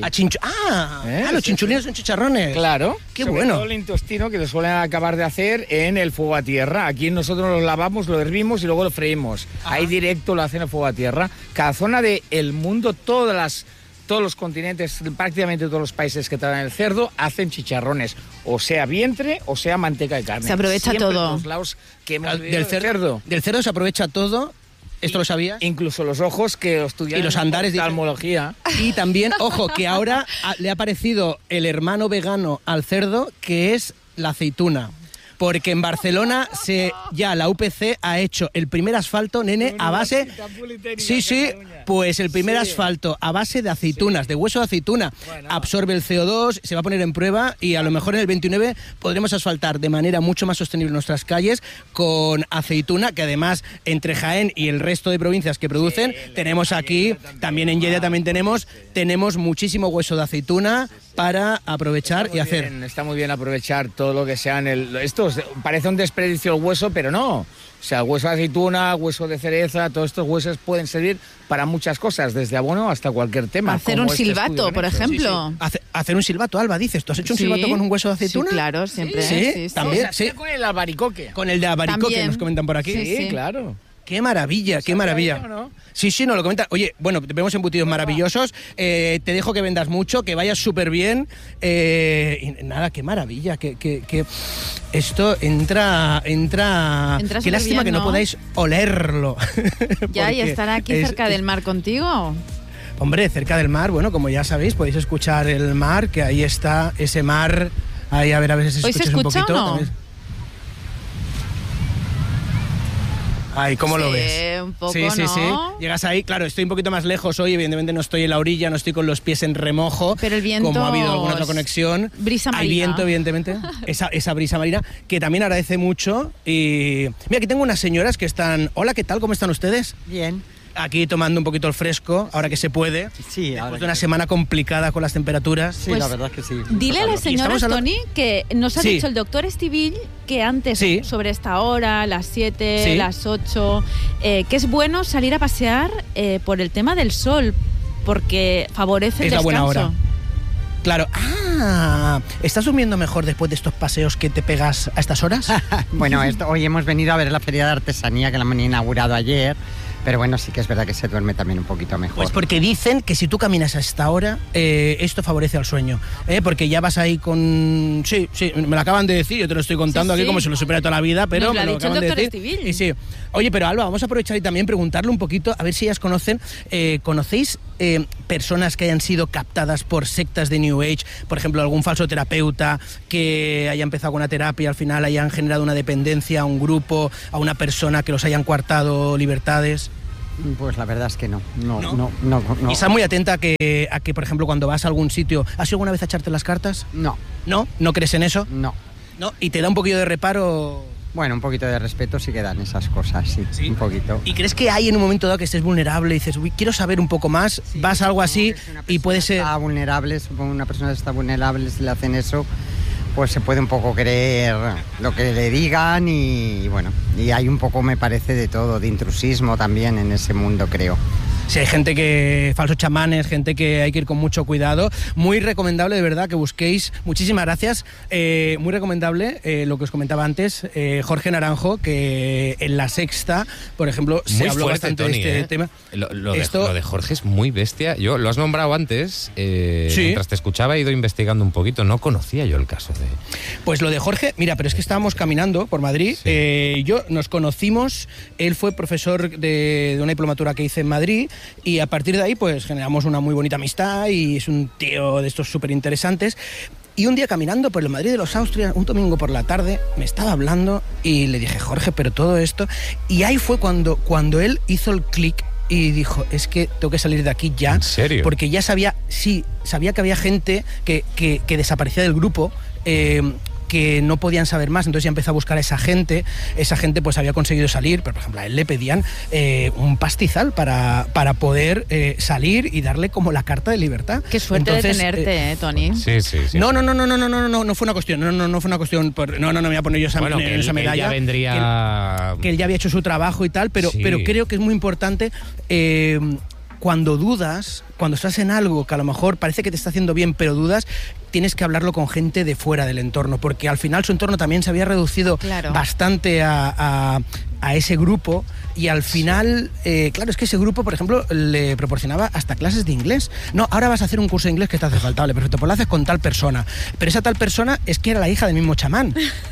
Los chinchulines son chicharrones.
Claro.
Qué
sobre
bueno.
todo el intestino, que lo suelen acabar de hacer en el fuego a tierra. Aquí nosotros lo lavamos, lo hervimos y luego lo freímos. Ahí directo lo hacen en el fuego a tierra. Cada zona del mundo, todos los continentes, prácticamente todos los países que traen el cerdo, hacen chicharrones, o sea vientre o sea manteca de carne.
Se aprovecha
siempre
todo.
En los lados que hemos
Del cerdo. Del cerdo se aprovecha todo. ¿Esto lo sabías?
Incluso los ojos, que estudian
Y los andares
de oftalmología.
Y también, ojo, que ahora le ha aparecido el hermano vegano al cerdo, que es la aceituna. Porque en Barcelona ya la UPC ha hecho el primer asfalto, nene, a base... Sí, pues el primer asfalto a base de aceitunas, de hueso de aceituna. Absorbe el CO2, se va a poner en prueba y a lo mejor en el 29 podremos asfaltar de manera mucho más sostenible nuestras calles con aceituna, que además entre Jaén y el resto de provincias que producen, tenemos aquí, también en Lleida también tenemos muchísimo hueso de aceituna para aprovechar y hacer.
Está muy bien aprovechar todo lo que sean esto parece un desperdicio el hueso, pero no. O sea, hueso de aceituna, hueso de cereza, todos estos huesos pueden servir para muchas cosas, desde abono hasta cualquier tema.
Hacer un silbato, por ejemplo.
Sí. Hacer un silbato, Alba, dices. ¿Tú has hecho un silbato con un hueso de aceituna?
Sí, claro, siempre.
Sí, también. Sí.
Con el albaricoque.
Con el de albaricoque,
También.
nos comentan por aquí.
Sí.
Claro.
¡Qué maravilla, qué maravilla!
¿No?
Sí, nos lo comentan. Oye, bueno, vemos embutidos maravillosos. Te dejo que vendas mucho, que vayas súper bien. Y nada, qué maravilla. Que esto entra qué lástima
bien,
que no podáis olerlo.
Ya, y estar aquí cerca del mar contigo.
Hombre, cerca del mar, bueno, como ya sabéis, podéis escuchar el mar, que ahí está ese mar. Ahí, a ver si
¿Hoy se
escuchas un
escucha
poquito.
o no?
También. Ay, ¿cómo lo ves?
Un poco,
sí. Llegas ahí, claro, estoy un poquito más lejos hoy, evidentemente no estoy en la orilla, no estoy con los pies en remojo.
Pero el viento...
Como ha habido alguna otra conexión.
Brisa marina.
Hay viento, evidentemente. Esa brisa marina, que también agradece mucho. Y mira, aquí tengo unas señoras que están... Hola, ¿qué tal? ¿Cómo están ustedes?
Bien.
aquí tomando un poquito el fresco, ahora que se puede.
Sí,
después de una semana complicada con las temperaturas.
Sí,
Pues,
la verdad es que sí.
Dile a las señoras, Toni, que nos ha
Sí.
dicho el doctor Estivill que antes,
Sí.
sobre esta hora, las 7,
Sí.
las 8, que es bueno salir a pasear por el tema del sol, porque favorece el
Es la buena
descanso.
hora. Claro. ¿Estás durmiendo mejor después de estos paseos que te pegas a estas horas?
Bueno, hoy hemos venido a ver la feria de artesanía que la han inaugurado ayer, pero bueno, sí que es verdad que se duerme también un poquito mejor.
Pues porque dicen que si tú caminas a esta hora, esto favorece al sueño. Porque ya vas ahí con... Sí, me lo acaban de decir, yo te lo estoy contando
Sí,
aquí
sí.
como si lo supiera toda la vida, pero
Nos lo
me
ha
lo
dicho el
acaban de
doctor
decir.
Estivill.
Y sí. Oye, pero Alba, vamos a aprovechar y también preguntarle un poquito, a ver si ellas conocen, ¿conocéis personas que hayan sido captadas por sectas de New Age? Por ejemplo, algún falso terapeuta que haya empezado con una terapia y al final hayan generado una dependencia a un grupo, a una persona que los hayan coartado libertades.
Pues la verdad es que no.
Y estás muy atenta a que, por ejemplo, cuando vas a algún sitio, ¿has ido alguna vez a echarte las cartas?
No.
¿No? ¿No crees en eso?
No.
¿No? ¿Y te da un poquillo de reparo?
Bueno, un poquito de respeto sí que dan esas cosas, sí. Un poquito.
¿Y crees que hay en un momento dado que estés vulnerable y dices, uy, quiero saber un poco más, vas a algo así y puede ser...
Está vulnerable, supongo que una persona está vulnerable, si le hacen eso, pues se puede un poco creer lo que le digan y bueno, y hay un poco, me parece, de todo, de intrusismo también en ese mundo, creo.
Sí, hay gente que, falsos chamanes, gente que hay que ir con mucho cuidado. Muy recomendable, de verdad, que busquéis. Muchísimas gracias. Muy recomendable lo que os comentaba antes, Jorge Naranjo, que en La Sexta, por ejemplo, se
Muy
habló
fuerte,
bastante
Toni,
de este tema.
Lo de Jorge es muy bestia. Yo lo has nombrado antes,
Sí.
mientras te escuchaba he ido investigando un poquito. No conocía yo el caso de...
Pues lo de Jorge, mira, pero es que estábamos caminando por Madrid.
Sí.
Nos conocimos, él fue profesor de una diplomatura que hice en Madrid y a partir de ahí pues generamos una muy bonita amistad y es un tío de estos súper interesantes. Y un día caminando por el Madrid de los Austrias, un domingo por la tarde, me estaba hablando y le dije, Jorge, pero todo esto... Y ahí fue cuando él hizo el clic y dijo, es que tengo que salir de aquí ya.
¿En serio?
Porque ya sabía que había gente que desaparecía del grupo, que no podían saber más, entonces ya empezó a buscar a esa gente pues había conseguido salir, pero por ejemplo a él le pedían un pastizal para poder salir y darle como la carta de libertad.
Qué suerte
Entonces,
de tenerte, Toni.
Sí.
No fue una cuestión, no fue una cuestión, no me voy a poner yo esa,
Bueno, que
esa
él
medalla.
ya vendría...
Que él ya había hecho su trabajo y tal, pero
Sí.
creo que es muy importante cuando dudas, cuando estás en algo que a lo mejor parece que te está haciendo bien, pero dudas, tienes que hablarlo con gente de fuera del entorno, porque al final su entorno también se había reducido
Claro.
bastante a ese grupo y al final, claro, es que ese grupo, por ejemplo, le proporcionaba hasta clases de inglés. No, ahora vas a hacer un curso de inglés que te hace falta, vale, perfecto, pues lo haces con tal persona. Pero esa tal persona es que era la hija del mismo chamán.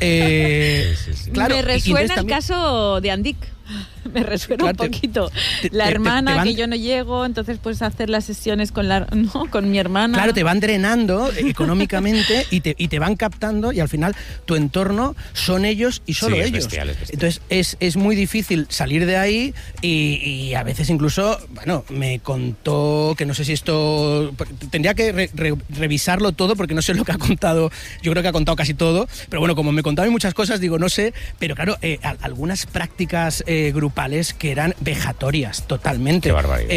Claro,
Me
y
resuena
entonces
el
también-
caso de Andic. Me resuena
Claro,
un poquito. La
te
hermana,
van-
que yo no llego, entonces puedes hacer las sesiones con mi hermana.
Claro, te van drenando económicamente y te van captando y al final tu entorno son ellos y solo
Sí, es
ellos.
bestial, es bestial.
Entonces es muy difícil salir de ahí y a veces incluso, bueno, me contó que no sé si esto... Tendría que revisarlo todo porque no sé lo que ha contado. Yo creo que ha contado casi todo, pero bueno, como me contaba muchas cosas, digo, no sé, pero claro, algunas prácticas grupales que eran vejatorias totalmente.
Qué barbaridad.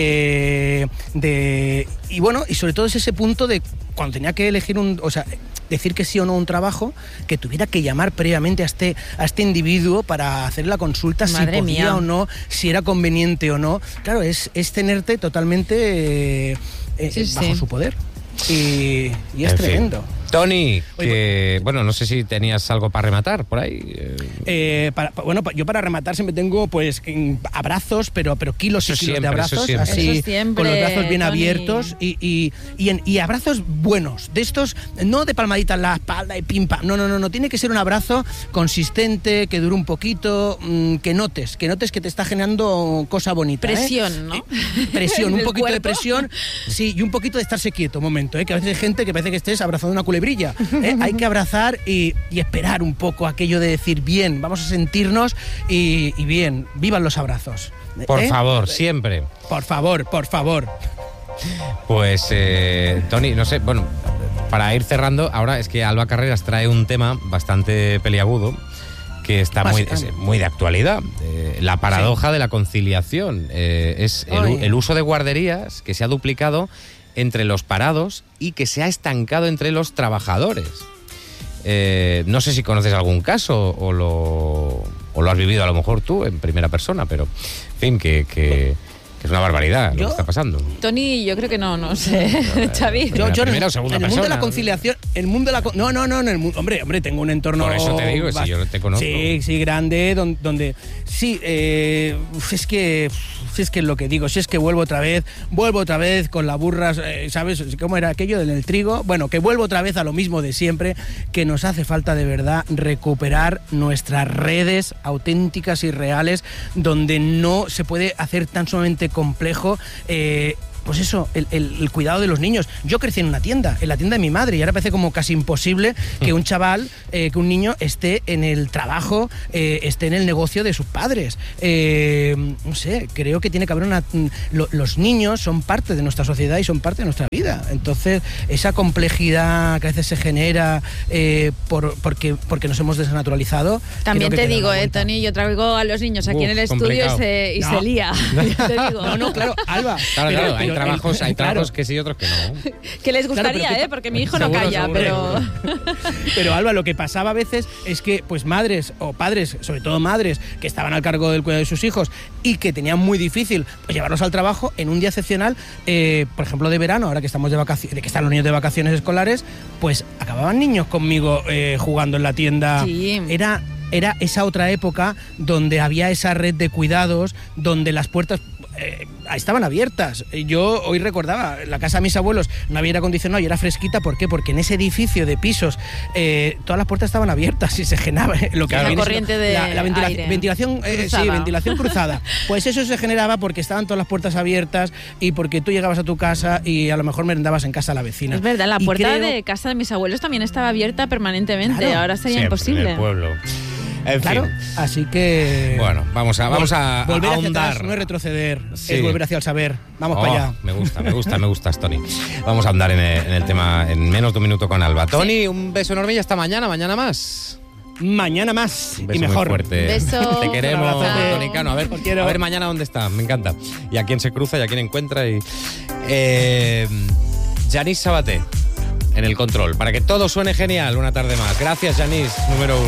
Y bueno, y sobre todo es ese punto de cuando tenía que elegir decir que sí o no a un trabajo, que tuviera que llamar previamente a este individuo para hacer la consulta,
Madre
si podía
mía.
o no, si era conveniente o no. Claro, es tenerte totalmente bajo su poder. Y es
En fin.
tremendo.
Toni, que, bueno, no sé si tenías algo para rematar por ahí.
Yo para rematar siempre tengo pues abrazos, pero kilos y
Eso
kilos
siempre,
de abrazos,
eso siempre.
así
Eso siempre,
con los brazos bien
Toni.
abiertos y abrazos buenos, de estos, no de palmaditas en la espalda y pim pam, no, tiene que ser un abrazo consistente, que dure un poquito, que notes que te está generando cosa bonita.
Presión, ¿no?
Presión, un
¿En el
poquito de
cuerpo?
presión, sí, y un poquito de estarse quieto un momento, que a veces hay gente que parece que estés abrazando una culebrilla. Hay que abrazar y esperar un poco aquello de decir, bien, vamos a sentirnos y bien, vivan los abrazos.
Por favor, siempre.
Por favor.
Pues, Toni, no sé, bueno, para ir cerrando, ahora es que Alba Carreras trae un tema bastante peliagudo que está muy de actualidad. la paradoja de la conciliación. Es el uso de guarderías que se ha duplicado entre los parados y que se ha estancado entre los trabajadores. No sé si conoces algún caso o lo has vivido a lo mejor tú en primera persona, pero en fin, que es una barbaridad lo que está pasando.
Tony, yo creo que no sé, Xavi.
Yo en el mundo de la conciliación, hombre, tengo un entorno.
Por eso te digo, si yo te conozco.
Sí, grande, donde es que es lo que digo, si es que vuelvo otra vez con la burra, ¿sabes? ¿Cómo era aquello del trigo? Bueno, que vuelvo otra vez a lo mismo de siempre, que nos hace falta de verdad recuperar nuestras redes auténticas y reales, donde no se puede hacer tan sumamente complejo pues eso, el cuidado de los niños. Yo crecí en la tienda de mi madre, y ahora parece como casi imposible que un chaval, que un niño esté en el trabajo, esté en el negocio de sus padres. No sé, creo que tiene que haber los niños son parte de nuestra sociedad y son parte de nuestra vida. Entonces, esa complejidad que a veces se genera porque nos hemos desnaturalizado.
También te digo, Tony, yo traigo a los niños aquí en el estudio y se lía. Te digo.
No, claro, Alba.
Claro, hay trabajos que sí y otros que no.
Que les gustaría, porque mi hijo no calla,
seguro. Pero Alba, lo que pasaba a veces es que pues madres o padres, sobre todo madres, que estaban al cargo del cuidado de sus hijos y que tenían muy difícil pues llevarlos al trabajo en un día excepcional, por ejemplo de verano, ahora que estamos de vacaciones, de que están los niños de vacaciones escolares, pues acababan niños conmigo jugando en la tienda.
Sí.
Era esa otra época donde había esa red de cuidados, donde las puertas estaban abiertas. Yo hoy recordaba, la casa de mis abuelos no había aire acondicionado y era fresquita. ¿Por qué? Porque en ese edificio de pisos todas las puertas estaban abiertas y se generaba lo que
la corriente de
la ventilación
cruzada.
Ventilación cruzada. Pues eso se generaba porque estaban todas las puertas abiertas y porque tú llegabas a tu casa y a lo mejor merendabas en casa de la vecina.
Es verdad, la puerta de casa de mis abuelos también estaba abierta permanentemente. Claro, ahora sería imposible.
En el pueblo. En
claro,
fin.
Así que
bueno, vamos a
volver hacia
ahondar.
atrás, no es retroceder,
sí.
Es volver hacia el saber. Vamos para allá.
Me gusta, Tony. Vamos a andar en el tema en menos de un minuto con Alba. Tony, un beso enorme y hasta mañana más.
Mañana más
un beso
y mejor.
Muy fuerte.
Beso.
Te queremos,
Tony
Cano. A ver mañana dónde está. Me encanta. Y a quién se cruza y a quién encuentra. Yanis Sabaté en el control. Para que todo suene genial una tarde más. Gracias, Yanis, número 1.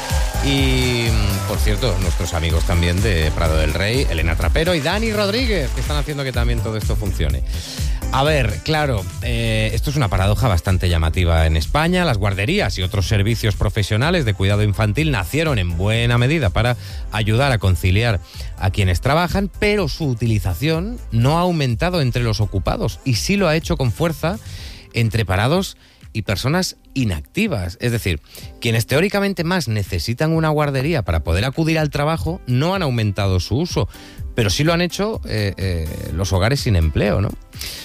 Y, por cierto, nuestros amigos también de Prado del Rey, Elena Trapero y Dani Rodríguez, que están haciendo que también todo esto funcione. A ver, claro, esto es una paradoja bastante llamativa en España. Las guarderías y otros servicios profesionales de cuidado infantil nacieron en buena medida para ayudar a conciliar a quienes trabajan, pero su utilización no ha aumentado entre los ocupados y sí lo ha hecho con fuerza entre parados y personas inactivas. Es decir, quienes teóricamente más necesitan una guardería para poder acudir al trabajo no han aumentado su uso, pero sí lo han hecho los hogares sin empleo, ¿no?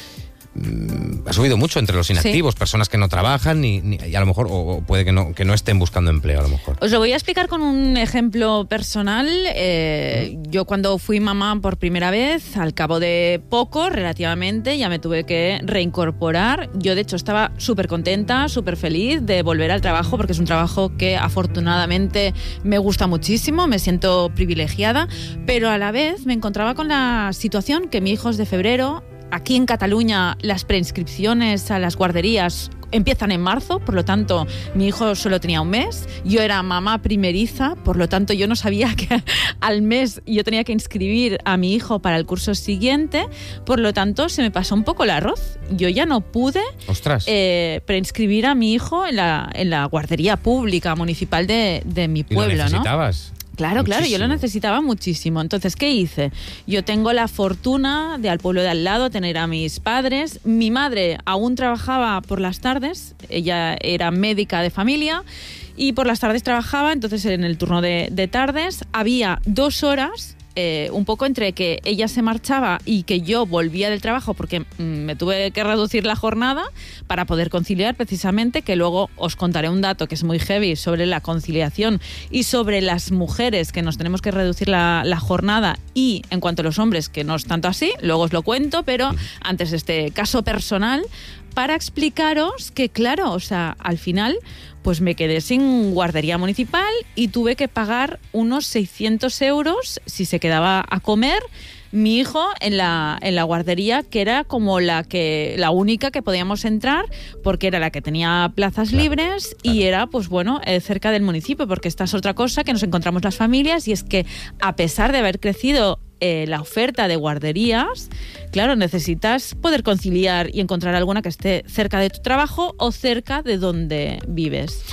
Ha subido mucho entre los inactivos, sí. Personas que no trabajan y a lo mejor o puede que no estén buscando empleo a lo mejor.
Os lo voy a explicar con un ejemplo personal. Yo cuando fui mamá por primera vez, al cabo de poco, relativamente, ya me tuve que reincorporar. Yo de hecho estaba súper contenta, súper feliz de volver al trabajo, porque es un trabajo que afortunadamente me gusta muchísimo, me siento privilegiada, pero a la vez me encontraba con la situación que mi hijo es de febrero. Aquí en Cataluña las preinscripciones a las guarderías empiezan en marzo, por lo tanto mi hijo solo tenía un mes, yo era mamá primeriza, por lo tanto yo no sabía que al mes yo tenía que inscribir a mi hijo para el curso siguiente, por lo tanto se me pasó un poco el arroz, yo ya no pude preinscribir a mi hijo en la guardería pública municipal de mi pueblo.
¿Y lo necesitabas?
¿No? Claro, yo lo necesitaba muchísimo. Entonces, ¿qué hice? Yo tengo la fortuna de al pueblo de al lado tener a mis padres. Mi madre aún trabajaba por las tardes, ella era médica de familia y por las tardes trabajaba, entonces en el turno de tardes había 2 horas un poco entre que ella se marchaba y que yo volvía del trabajo, porque me tuve que reducir la jornada para poder conciliar, precisamente, que luego os contaré un dato que es muy heavy sobre la conciliación y sobre las mujeres que nos tenemos que reducir la jornada, y en cuanto a los hombres que no es tanto así, luego os lo cuento, pero antes este caso personal, para explicaros que, claro, o sea, al final pues me quedé sin guardería municipal y tuve que pagar unos 600 euros si se quedaba a comer mi hijo en la guardería, que era como la única que podíamos entrar, porque era la que tenía plazas libres y era, pues bueno, cerca del municipio, porque esta es otra cosa que nos encontramos las familias, y es que a pesar de haber crecido la oferta de guarderías, claro, necesitas poder conciliar y encontrar alguna que esté cerca de tu trabajo o cerca de donde vives.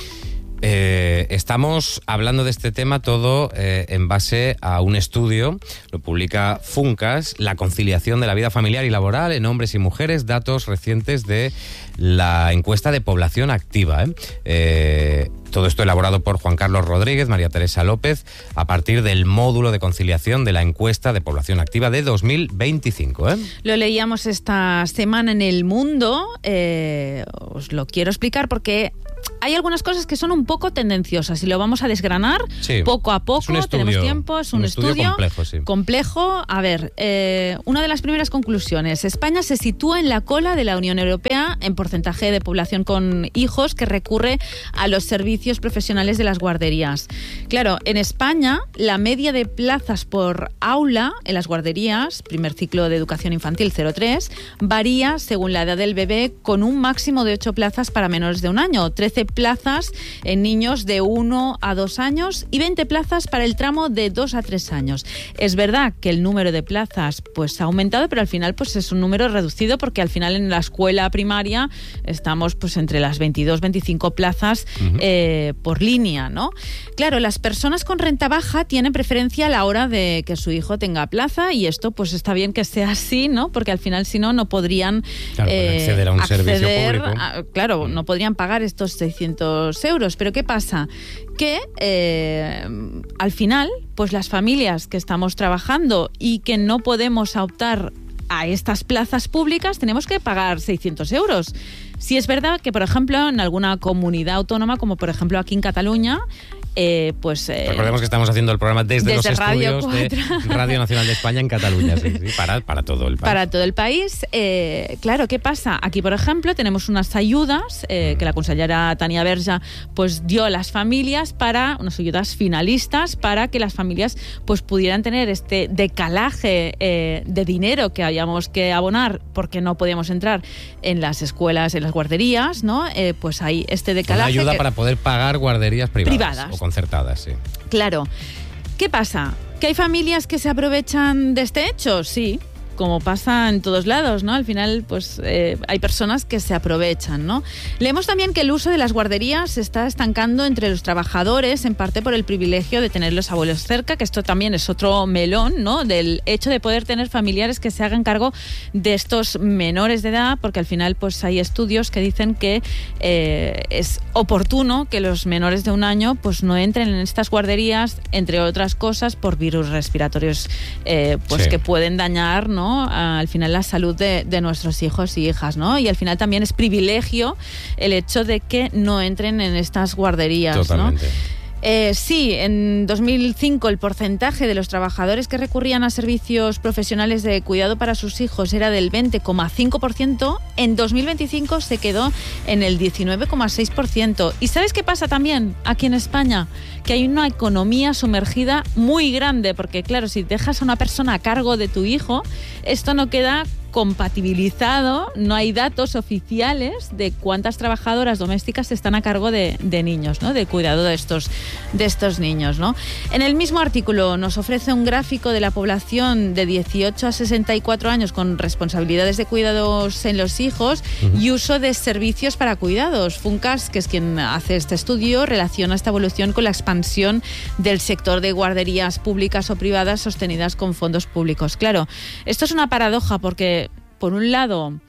Estamos hablando de este tema todo en base a un estudio, lo publica Funcas, la conciliación de la vida familiar y laboral en hombres y mujeres, datos recientes de la encuesta de población activa. Todo esto elaborado por Juan Carlos Rodríguez, María Teresa López, a partir del módulo de conciliación de la encuesta de población activa de 2025.
Lo leíamos esta semana en El Mundo, os lo quiero explicar porque hay algunas cosas que son un poco tendenciosas y lo vamos a desgranar poco a poco. Tenemos tiempo, es un estudio complejo. A ver, una de las primeras conclusiones: España se sitúa en la cola de la Unión Europea en porcentaje de población con hijos que recurre a los servicios profesionales de las guarderías. Claro, en España la media de plazas por aula en las guarderías, primer ciclo de educación infantil 0-3, varía según la edad del bebé, con un máximo de 8 plazas para menores de un año, 13 plazas en niños de 1 a 2 años y 20 plazas para el tramo de 2 a 3 años. Es verdad que el número de plazas pues ha aumentado, pero al final pues es un número reducido, porque al final en la escuela primaria estamos pues entre las 22-25 plazas por línea, ¿no? Claro, las personas con renta baja tienen preferencia a la hora de que su hijo tenga plaza, y esto pues está bien que sea así, ¿no? Porque al final si no, no podrían
acceder a un servicio público.
No podrían pagar estos 600 euros. Pero ¿qué pasa? Que al final, pues las familias que estamos trabajando y que no podemos optar a estas plazas públicas, tenemos que pagar 600 euros. Sí es verdad que, por ejemplo, en alguna comunidad autónoma, como por ejemplo aquí en Cataluña,
recordemos que estamos haciendo el programa desde los estudios de Radio Nacional de España en Cataluña, para todo el país.
Para todo el país. Claro, ¿qué pasa? Aquí, por ejemplo, tenemos unas ayudas que la consellera Tania Verge pues dio a las familias, para unas ayudas finalistas, para que las familias pues pudieran tener este decalaje de dinero que habíamos que abonar porque no podíamos entrar en las escuelas, en las guarderías, ¿no? Pues hay este decalaje.
Una ayuda para poder pagar guarderías privadas. O concertadas, sí.
Claro. ¿Qué pasa? ¿Que hay familias que se aprovechan de este hecho? Sí, como pasa en todos lados, ¿no? Al final, pues hay personas que se aprovechan, ¿no? Leemos también que el uso de las guarderías se está estancando entre los trabajadores, en parte por el privilegio de tener los abuelos cerca, que esto también es otro melón, ¿no? Del hecho de poder tener familiares que se hagan cargo de estos menores de edad, porque al final, pues hay estudios que dicen que es oportuno que los menores de 1 año, pues no entren en estas guarderías, entre otras cosas, por virus respiratorios, que pueden dañar, ¿no? Al final la salud de nuestros hijos y hijas, ¿no? Y al final también es privilegio el hecho de que no entren en estas guarderías. Totalmente. ¿No? Sí, en 2005 el porcentaje de los trabajadores que recurrían a servicios profesionales de cuidado para sus hijos era del 20,5%, en 2025 se quedó en el 19,6%. ¿Y sabes qué pasa también aquí en España? Que hay una economía sumergida muy grande, porque claro, si dejas a una persona a cargo de tu hijo, esto no queda compatibilizado, no hay datos oficiales de cuántas trabajadoras domésticas están a cargo de niños, ¿no? De cuidado de estos niños, ¿no? En el mismo artículo nos ofrece un gráfico de la población de 18 a 64 años con responsabilidades de cuidados en los hijos y uso de servicios para cuidados. Funcas, que es quien hace este estudio, relaciona esta evolución con la expansión del sector de guarderías públicas o privadas sostenidas con fondos públicos. Claro, esto es una paradoja, porque por un lado,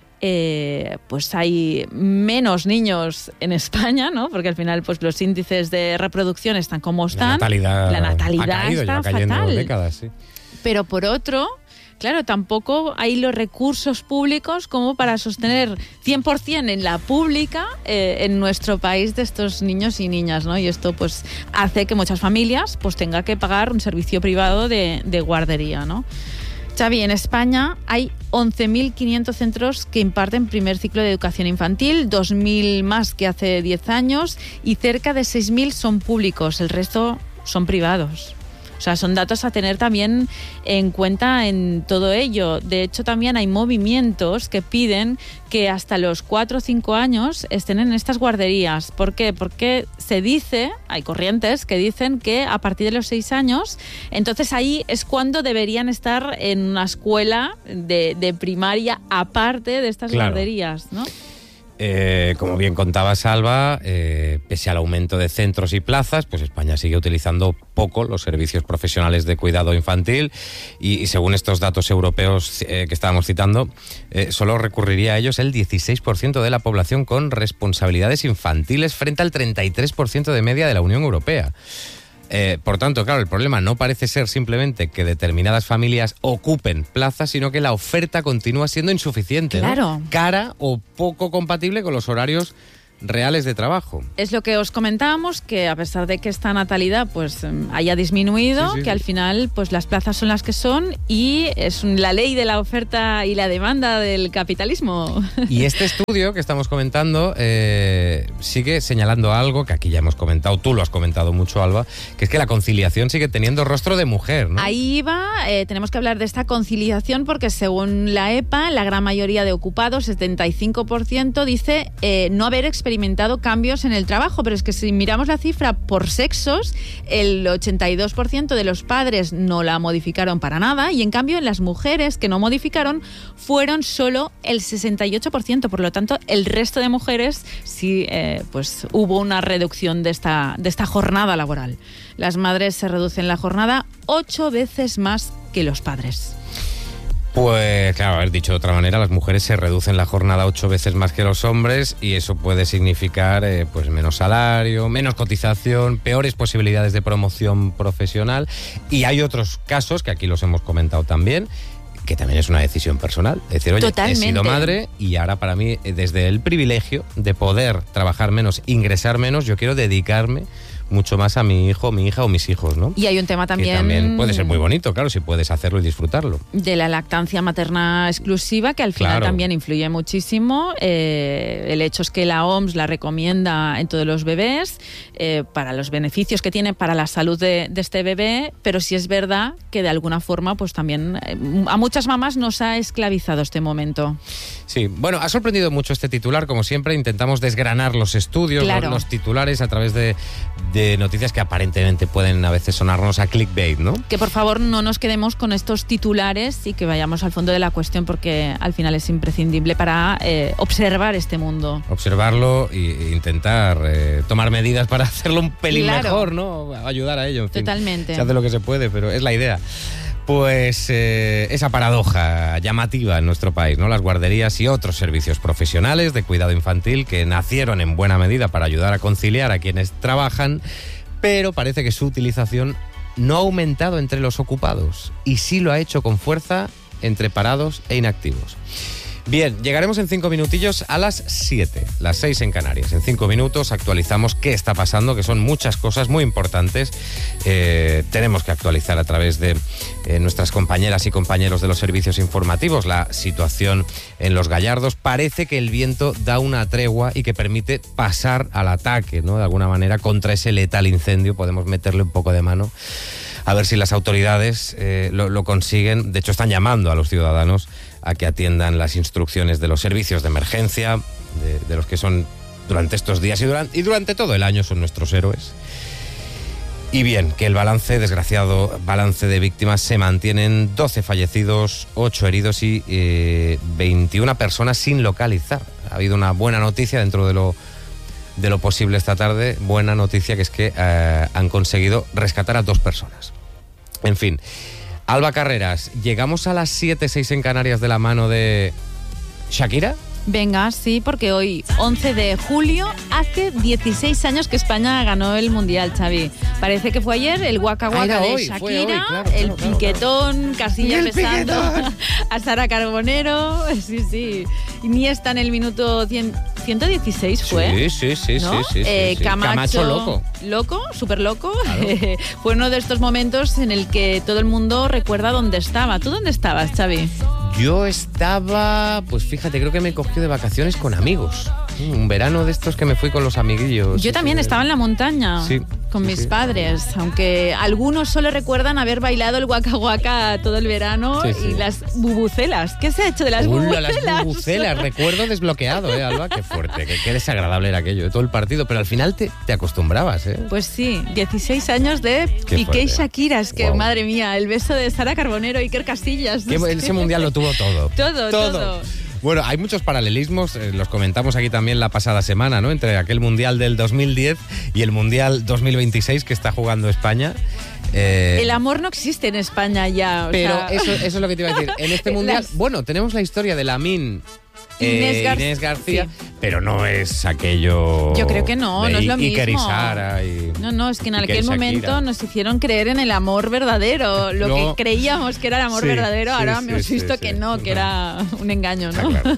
pues hay menos niños en España, ¿no? Porque al final, pues los índices de reproducción están como están. La natalidad
ha caído,
está
fatal. Décadas, sí.
Pero por otro, claro, tampoco hay los recursos públicos como para sostener 100% en la pública en nuestro país de estos niños y niñas, ¿no? Y esto pues hace que muchas familias pues tengan que pagar un servicio privado de guardería, ¿no? Xavi, en España hay 11.500 centros que imparten primer ciclo de educación infantil, 2.000 más que hace 10 años y cerca de 6.000 son públicos, el resto son privados. O sea, son datos a tener también en cuenta en todo ello. De hecho, también hay movimientos que piden que hasta los 4 o 5 años estén en estas guarderías. ¿Por qué? Porque se dice, hay corrientes que dicen que a partir de los 6 años, entonces ahí es cuando deberían estar en una escuela de primaria aparte de estas guarderías, ¿no?
Como bien contaba Salva, pese al aumento de centros y plazas, pues España sigue utilizando poco los servicios profesionales de cuidado infantil y según estos datos europeos que estábamos citando, solo recurriría a ellos el 16% de la población con responsabilidades infantiles frente al 33% de media de la Unión Europea. Por tanto, claro, el problema no parece ser simplemente que determinadas familias ocupen plazas, sino que la oferta continúa siendo insuficiente,
claro,
¿no? Cara o poco compatible con los horarios reales de trabajo.
Es lo que os comentábamos, que a pesar de que esta natalidad pues haya disminuido, que al final pues las plazas son las que son y es la ley de la oferta y la demanda del capitalismo.
Y este estudio que estamos comentando sigue señalando algo que aquí ya hemos comentado, tú lo has comentado mucho, Alba, que es que la conciliación sigue teniendo rostro de mujer, ¿no?
Ahí va, tenemos que hablar de esta conciliación porque según la EPA, la gran mayoría de ocupados, 75%, dice no haber experimentado cambios en el trabajo, pero es que si miramos la cifra por sexos, el 82% de los padres no la modificaron para nada y en cambio en las mujeres que no modificaron fueron solo el 68%, por lo tanto el resto de mujeres sí pues hubo una reducción de esta jornada laboral. Las madres se reducen la jornada 8 veces más que los padres.
Pues claro, haber dicho de otra manera, las mujeres se reducen la jornada 8 veces más que los hombres y eso puede significar pues menos salario, menos cotización, peores posibilidades de promoción profesional y hay otros casos que aquí los hemos comentado también, que también es una decisión personal. Es decir, oye,
totalmente.
He sido madre y ahora para mí, desde el privilegio de poder trabajar menos, ingresar menos, yo quiero dedicarme mucho más a mi hijo, mi hija o mis hijos, ¿no?
Y hay un tema también...
Que también puede ser muy bonito, claro, si puedes hacerlo y disfrutarlo.
De la lactancia materna exclusiva, que al final también influye muchísimo. El hecho es que la OMS la recomienda en todos los bebés, para los beneficios que tiene para la salud de este bebé, pero sí es verdad que de alguna forma pues también a muchas mamás nos ha esclavizado este momento.
Sí, bueno, ha sorprendido mucho este titular, como siempre intentamos desgranar los estudios, los titulares a través de noticias que aparentemente pueden a veces sonarnos a clickbait, ¿no?
Que por favor no nos quedemos con estos titulares y que vayamos al fondo de la cuestión porque al final es imprescindible para observar este mundo.
Observarlo e intentar tomar medidas para hacerlo un pelín mejor, ¿no? Ayudar a ello. En fin,
totalmente.
Se hace lo que se puede, pero es la idea. Pues esa paradoja llamativa en nuestro país, ¿no? Las guarderías y otros servicios profesionales de cuidado infantil que nacieron en buena medida para ayudar a conciliar a quienes trabajan, pero parece que su utilización no ha aumentado entre los ocupados y sí lo ha hecho con fuerza entre parados e inactivos. Bien, llegaremos en 5 minutillos a las 7, las 6 en Canarias. En 5 minutos actualizamos qué está pasando, que son muchas cosas muy importantes. Tenemos que actualizar a través de nuestras compañeras y compañeros de los servicios informativos la situación en Los Gallardos. Parece que el viento da una tregua y que permite pasar al ataque, ¿no? De alguna manera contra ese letal incendio. Podemos meterle un poco de mano a ver si las autoridades lo consiguen. De hecho, están llamando a los ciudadanos a que atiendan las instrucciones de los servicios de emergencia, de los que son durante estos días y durante todo el año son nuestros héroes. Y bien, que el desgraciado balance de víctimas se mantiene en 12 fallecidos, 8 heridos y 21 personas sin localizar. Ha habido una buena noticia dentro de lo posible esta tarde, buena noticia, que es que han conseguido rescatar a 2 personas. En fin, Alba Carreras, llegamos a las 7:06 en Canarias de la mano de Shakira.
Venga, sí, porque hoy, 11 de julio, hace 16 años que España ganó el Mundial, Xavi. Parece que fue ayer el Waka Waka de
hoy,
Shakira,
claro,
el piquetón, Casillas besando a Sara Carbonero. Sí, sí. Iniesta en el minuto 116 fue.
Sí.
¿no?
Sí.
Camacho
loco.
Loco, súper loco.
Claro.
Fue uno de estos momentos en el que todo el mundo recuerda dónde estaba. ¿Tú dónde estabas, Xavi?
Yo estaba, pues fíjate, creo que me cogió de vacaciones con amigos. Un verano de estos que me fui con los amiguillos.
Yo también estaba en la montaña con mis padres, aunque algunos solo recuerdan haber bailado el Waka Waka todo el verano y las bubucelas. ¿Qué se ha hecho de las bubucelas?
Las bubucelas, recuerdo desbloqueado, Alba, qué fuerte, qué desagradable era aquello de todo el partido, pero al final te acostumbrabas, ¿eh?
Pues sí, 16 años de Piqué y Shakira, es que madre mía, el beso de Sara Carbonero y Iker Casillas.
Ese mundial lo tuvo todo.
Todo.
Bueno, hay muchos paralelismos, los comentamos aquí también la pasada semana, ¿no? Entre aquel Mundial del 2010 y el Mundial 2026 que está jugando España.
El amor no existe en España ya.
Pero eso es lo que te iba a decir. En este Mundial, bueno, tenemos la historia de Lamine Inés García, sí. Pero no es aquello.
Yo creo que no es lo
Iker
mismo.
Y Sara
No, es que en aquel momento nos hicieron creer en el amor verdadero. Lo que creíamos que era el amor verdadero, ahora hemos visto que era un engaño, ¿no? Claro.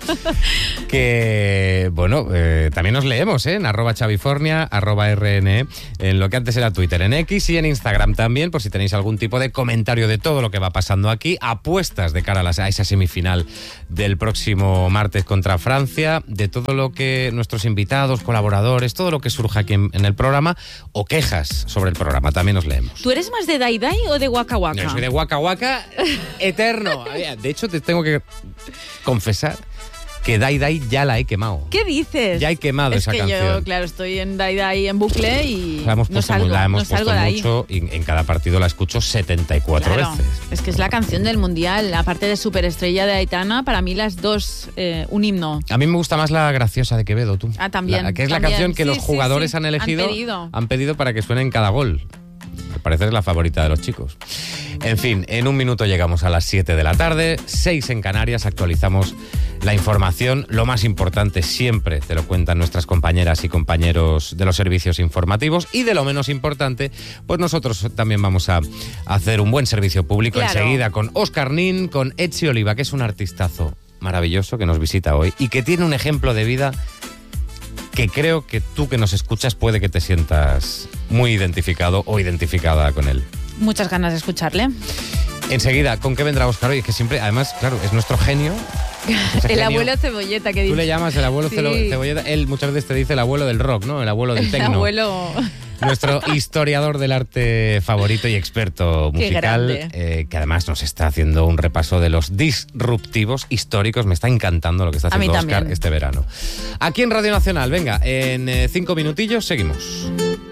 Que, bueno, también nos leemos, en @Xavifornia, @RNE, en lo que antes era Twitter, en X y en Instagram también, por si tenéis algún tipo de comentario de todo lo que va pasando aquí, apuestas de cara a esa semifinal del próximo martes contra Francia, de todo lo que nuestros invitados, colaboradores, todo lo que surja aquí en el programa, o quejas sobre el programa, también nos leemos.
¿Tú eres más de Dai Dai o de Waka Waka?
Yo soy de Waka Waka eterno. De hecho, te tengo que confesar que Dai Dai ya la he quemado.
¿Qué dices?
Ya he quemado esa canción.
Es que yo, claro, estoy en Dai Dai en bucle y
la hemos puesto mucho y en cada partido la escucho 74 veces.
Es que es la canción del Mundial, aparte de Superestrella de Aitana, para mí las dos, un himno.
A mí me gusta más la Graciosa de Quevedo, tú.
Ah, también.
Que es la canción que los jugadores han elegido, han pedido para que suene en cada gol. Al parecer es la favorita de los chicos. En fin, en un minuto llegamos a las 7 de la tarde, 6 en Canarias, actualizamos la información. Lo más importante siempre te lo cuentan nuestras compañeras y compañeros de los servicios informativos, y de lo menos importante, pues nosotros también vamos a hacer un buen servicio público enseguida con Óscar Nin, con Etsi Oliva, que es un artistazo maravilloso que nos visita hoy y que tiene un ejemplo de vida que creo que tú que nos escuchas puede que te sientas muy identificado o identificada con él.
Muchas ganas de escucharle.
Enseguida, ¿con qué vendrá Óscar hoy? Es que siempre, además, claro, es nuestro genio.
El abuelo Cebolleta, que dice.
Tú le llamas el abuelo Cebolleta. Él muchas veces te dice el abuelo del rock, ¿no? El abuelo del techno.
El abuelo.
Nuestro historiador del arte favorito y experto musical, que además nos está haciendo un repaso de los disruptivos históricos. Me está encantando lo que está haciendo Óscar este verano. Aquí en Radio Nacional, venga, en 5 minutillos seguimos.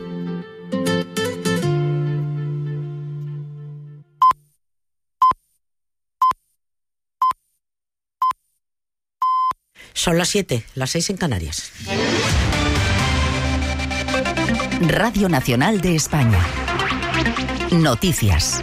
Son las 7, las 6 en Canarias.
Radio Nacional de España. Noticias.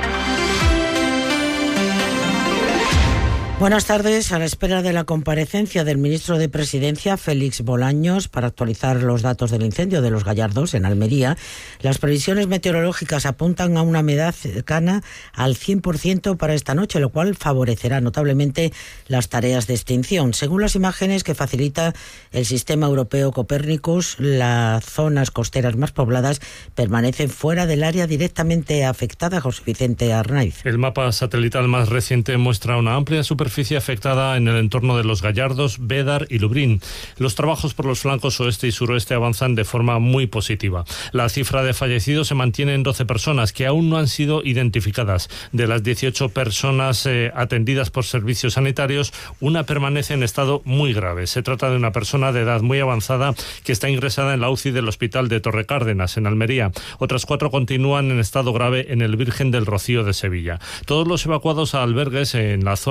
Buenas tardes. A la espera de la comparecencia del ministro de Presidencia, Félix Bolaños, para actualizar los datos del incendio de Los Gallardos, en Almería, las previsiones meteorológicas apuntan a una humedad cercana al 100% para esta noche, lo cual favorecerá notablemente las tareas de extinción. Según las imágenes que facilita el sistema europeo Copérnicus, las zonas costeras más pobladas permanecen fuera del área directamente afectada. José Vicente Arnaiz.
El mapa satelital más reciente muestra una amplia superficie afectada en el entorno de Los Gallardos, Bédar y Lubrín. Los trabajos por los flancos oeste y suroeste avanzan de forma muy positiva. La cifra de fallecidos se mantiene en 12 personas que aún no han sido identificadas. De las 18 personas atendidas por servicios sanitarios, una permanece en estado muy grave. Se trata de una persona de edad muy avanzada que está ingresada en la UCI del Hospital de Torrecárdenas, en Almería. Otras 4 continúan en estado grave en el Virgen del Rocío de Sevilla. Todos los evacuados a albergues en la zona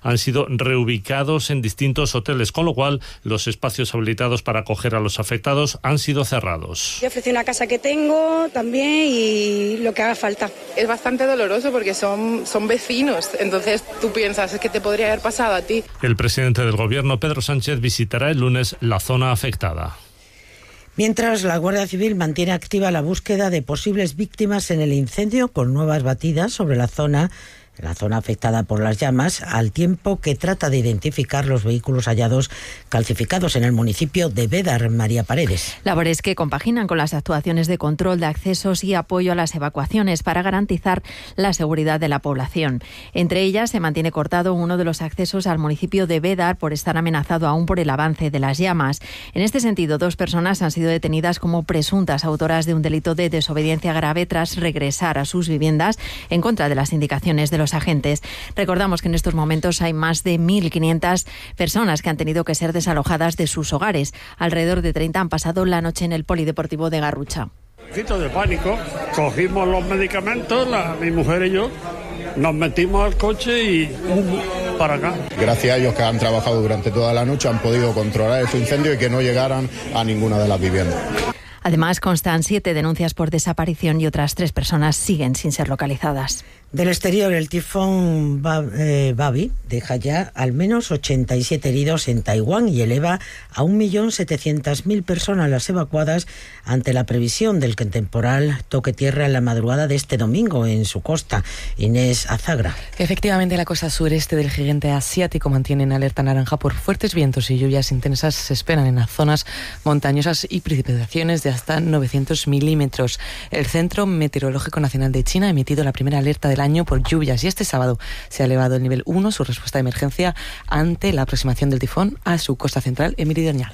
han sido reubicados en distintos hoteles, con lo cual los espacios habilitados para acoger a los afectados han sido cerrados.
Yo ofrecí una casa que tengo también y lo que haga falta.
Es bastante doloroso porque son vecinos, entonces tú piensas, es que te podría haber pasado a ti.
El presidente del Gobierno, Pedro Sánchez, visitará el lunes la zona afectada.
Mientras, la Guardia Civil mantiene activa la búsqueda de posibles víctimas en el incendio, con nuevas batidas sobre la zona afectada por las llamas, al tiempo que trata de identificar los vehículos hallados calcificados en el municipio de Bédar. María Paredes.
Labores que compaginan con las actuaciones de control de accesos y apoyo a las evacuaciones para garantizar la seguridad de la población. Entre ellas, se mantiene cortado uno de los accesos al municipio de Bédar por estar amenazado aún por el avance de las llamas. En este sentido, 2 personas han sido detenidas como presuntas autoras de un delito de desobediencia grave tras regresar a sus viviendas en contra de las indicaciones de los agentes. Recordamos que en estos momentos hay más de 1.500 personas que han tenido que ser desalojadas de sus hogares. Alrededor de 30 han pasado la noche en el polideportivo de Garrucha.
De pánico, cogimos los medicamentos, mi mujer y yo, nos metimos al coche y para acá.
Gracias a ellos que han trabajado durante toda la noche han podido controlar este incendio y que no llegaran a ninguna de las viviendas.
Además, constan 7 denuncias por desaparición y otras 3 personas siguen sin ser localizadas.
Del exterior, el tifón Babi deja ya al menos 87 heridos en Taiwán y eleva a 1.700.000 personas las evacuadas ante la previsión del que el temporal toque tierra en la madrugada de este domingo en su costa. Inés Azagra.
Efectivamente, la costa sureste del gigante asiático mantiene en alerta naranja por fuertes vientos y lluvias intensas. Se esperan en las zonas montañosas y precipitaciones de hasta 900 milímetros. El Centro Meteorológico Nacional de China ha emitido la primera alerta del año por lluvias y este sábado se ha elevado el nivel 1, su respuesta de emergencia ante la aproximación del tifón a su costa central en meridional.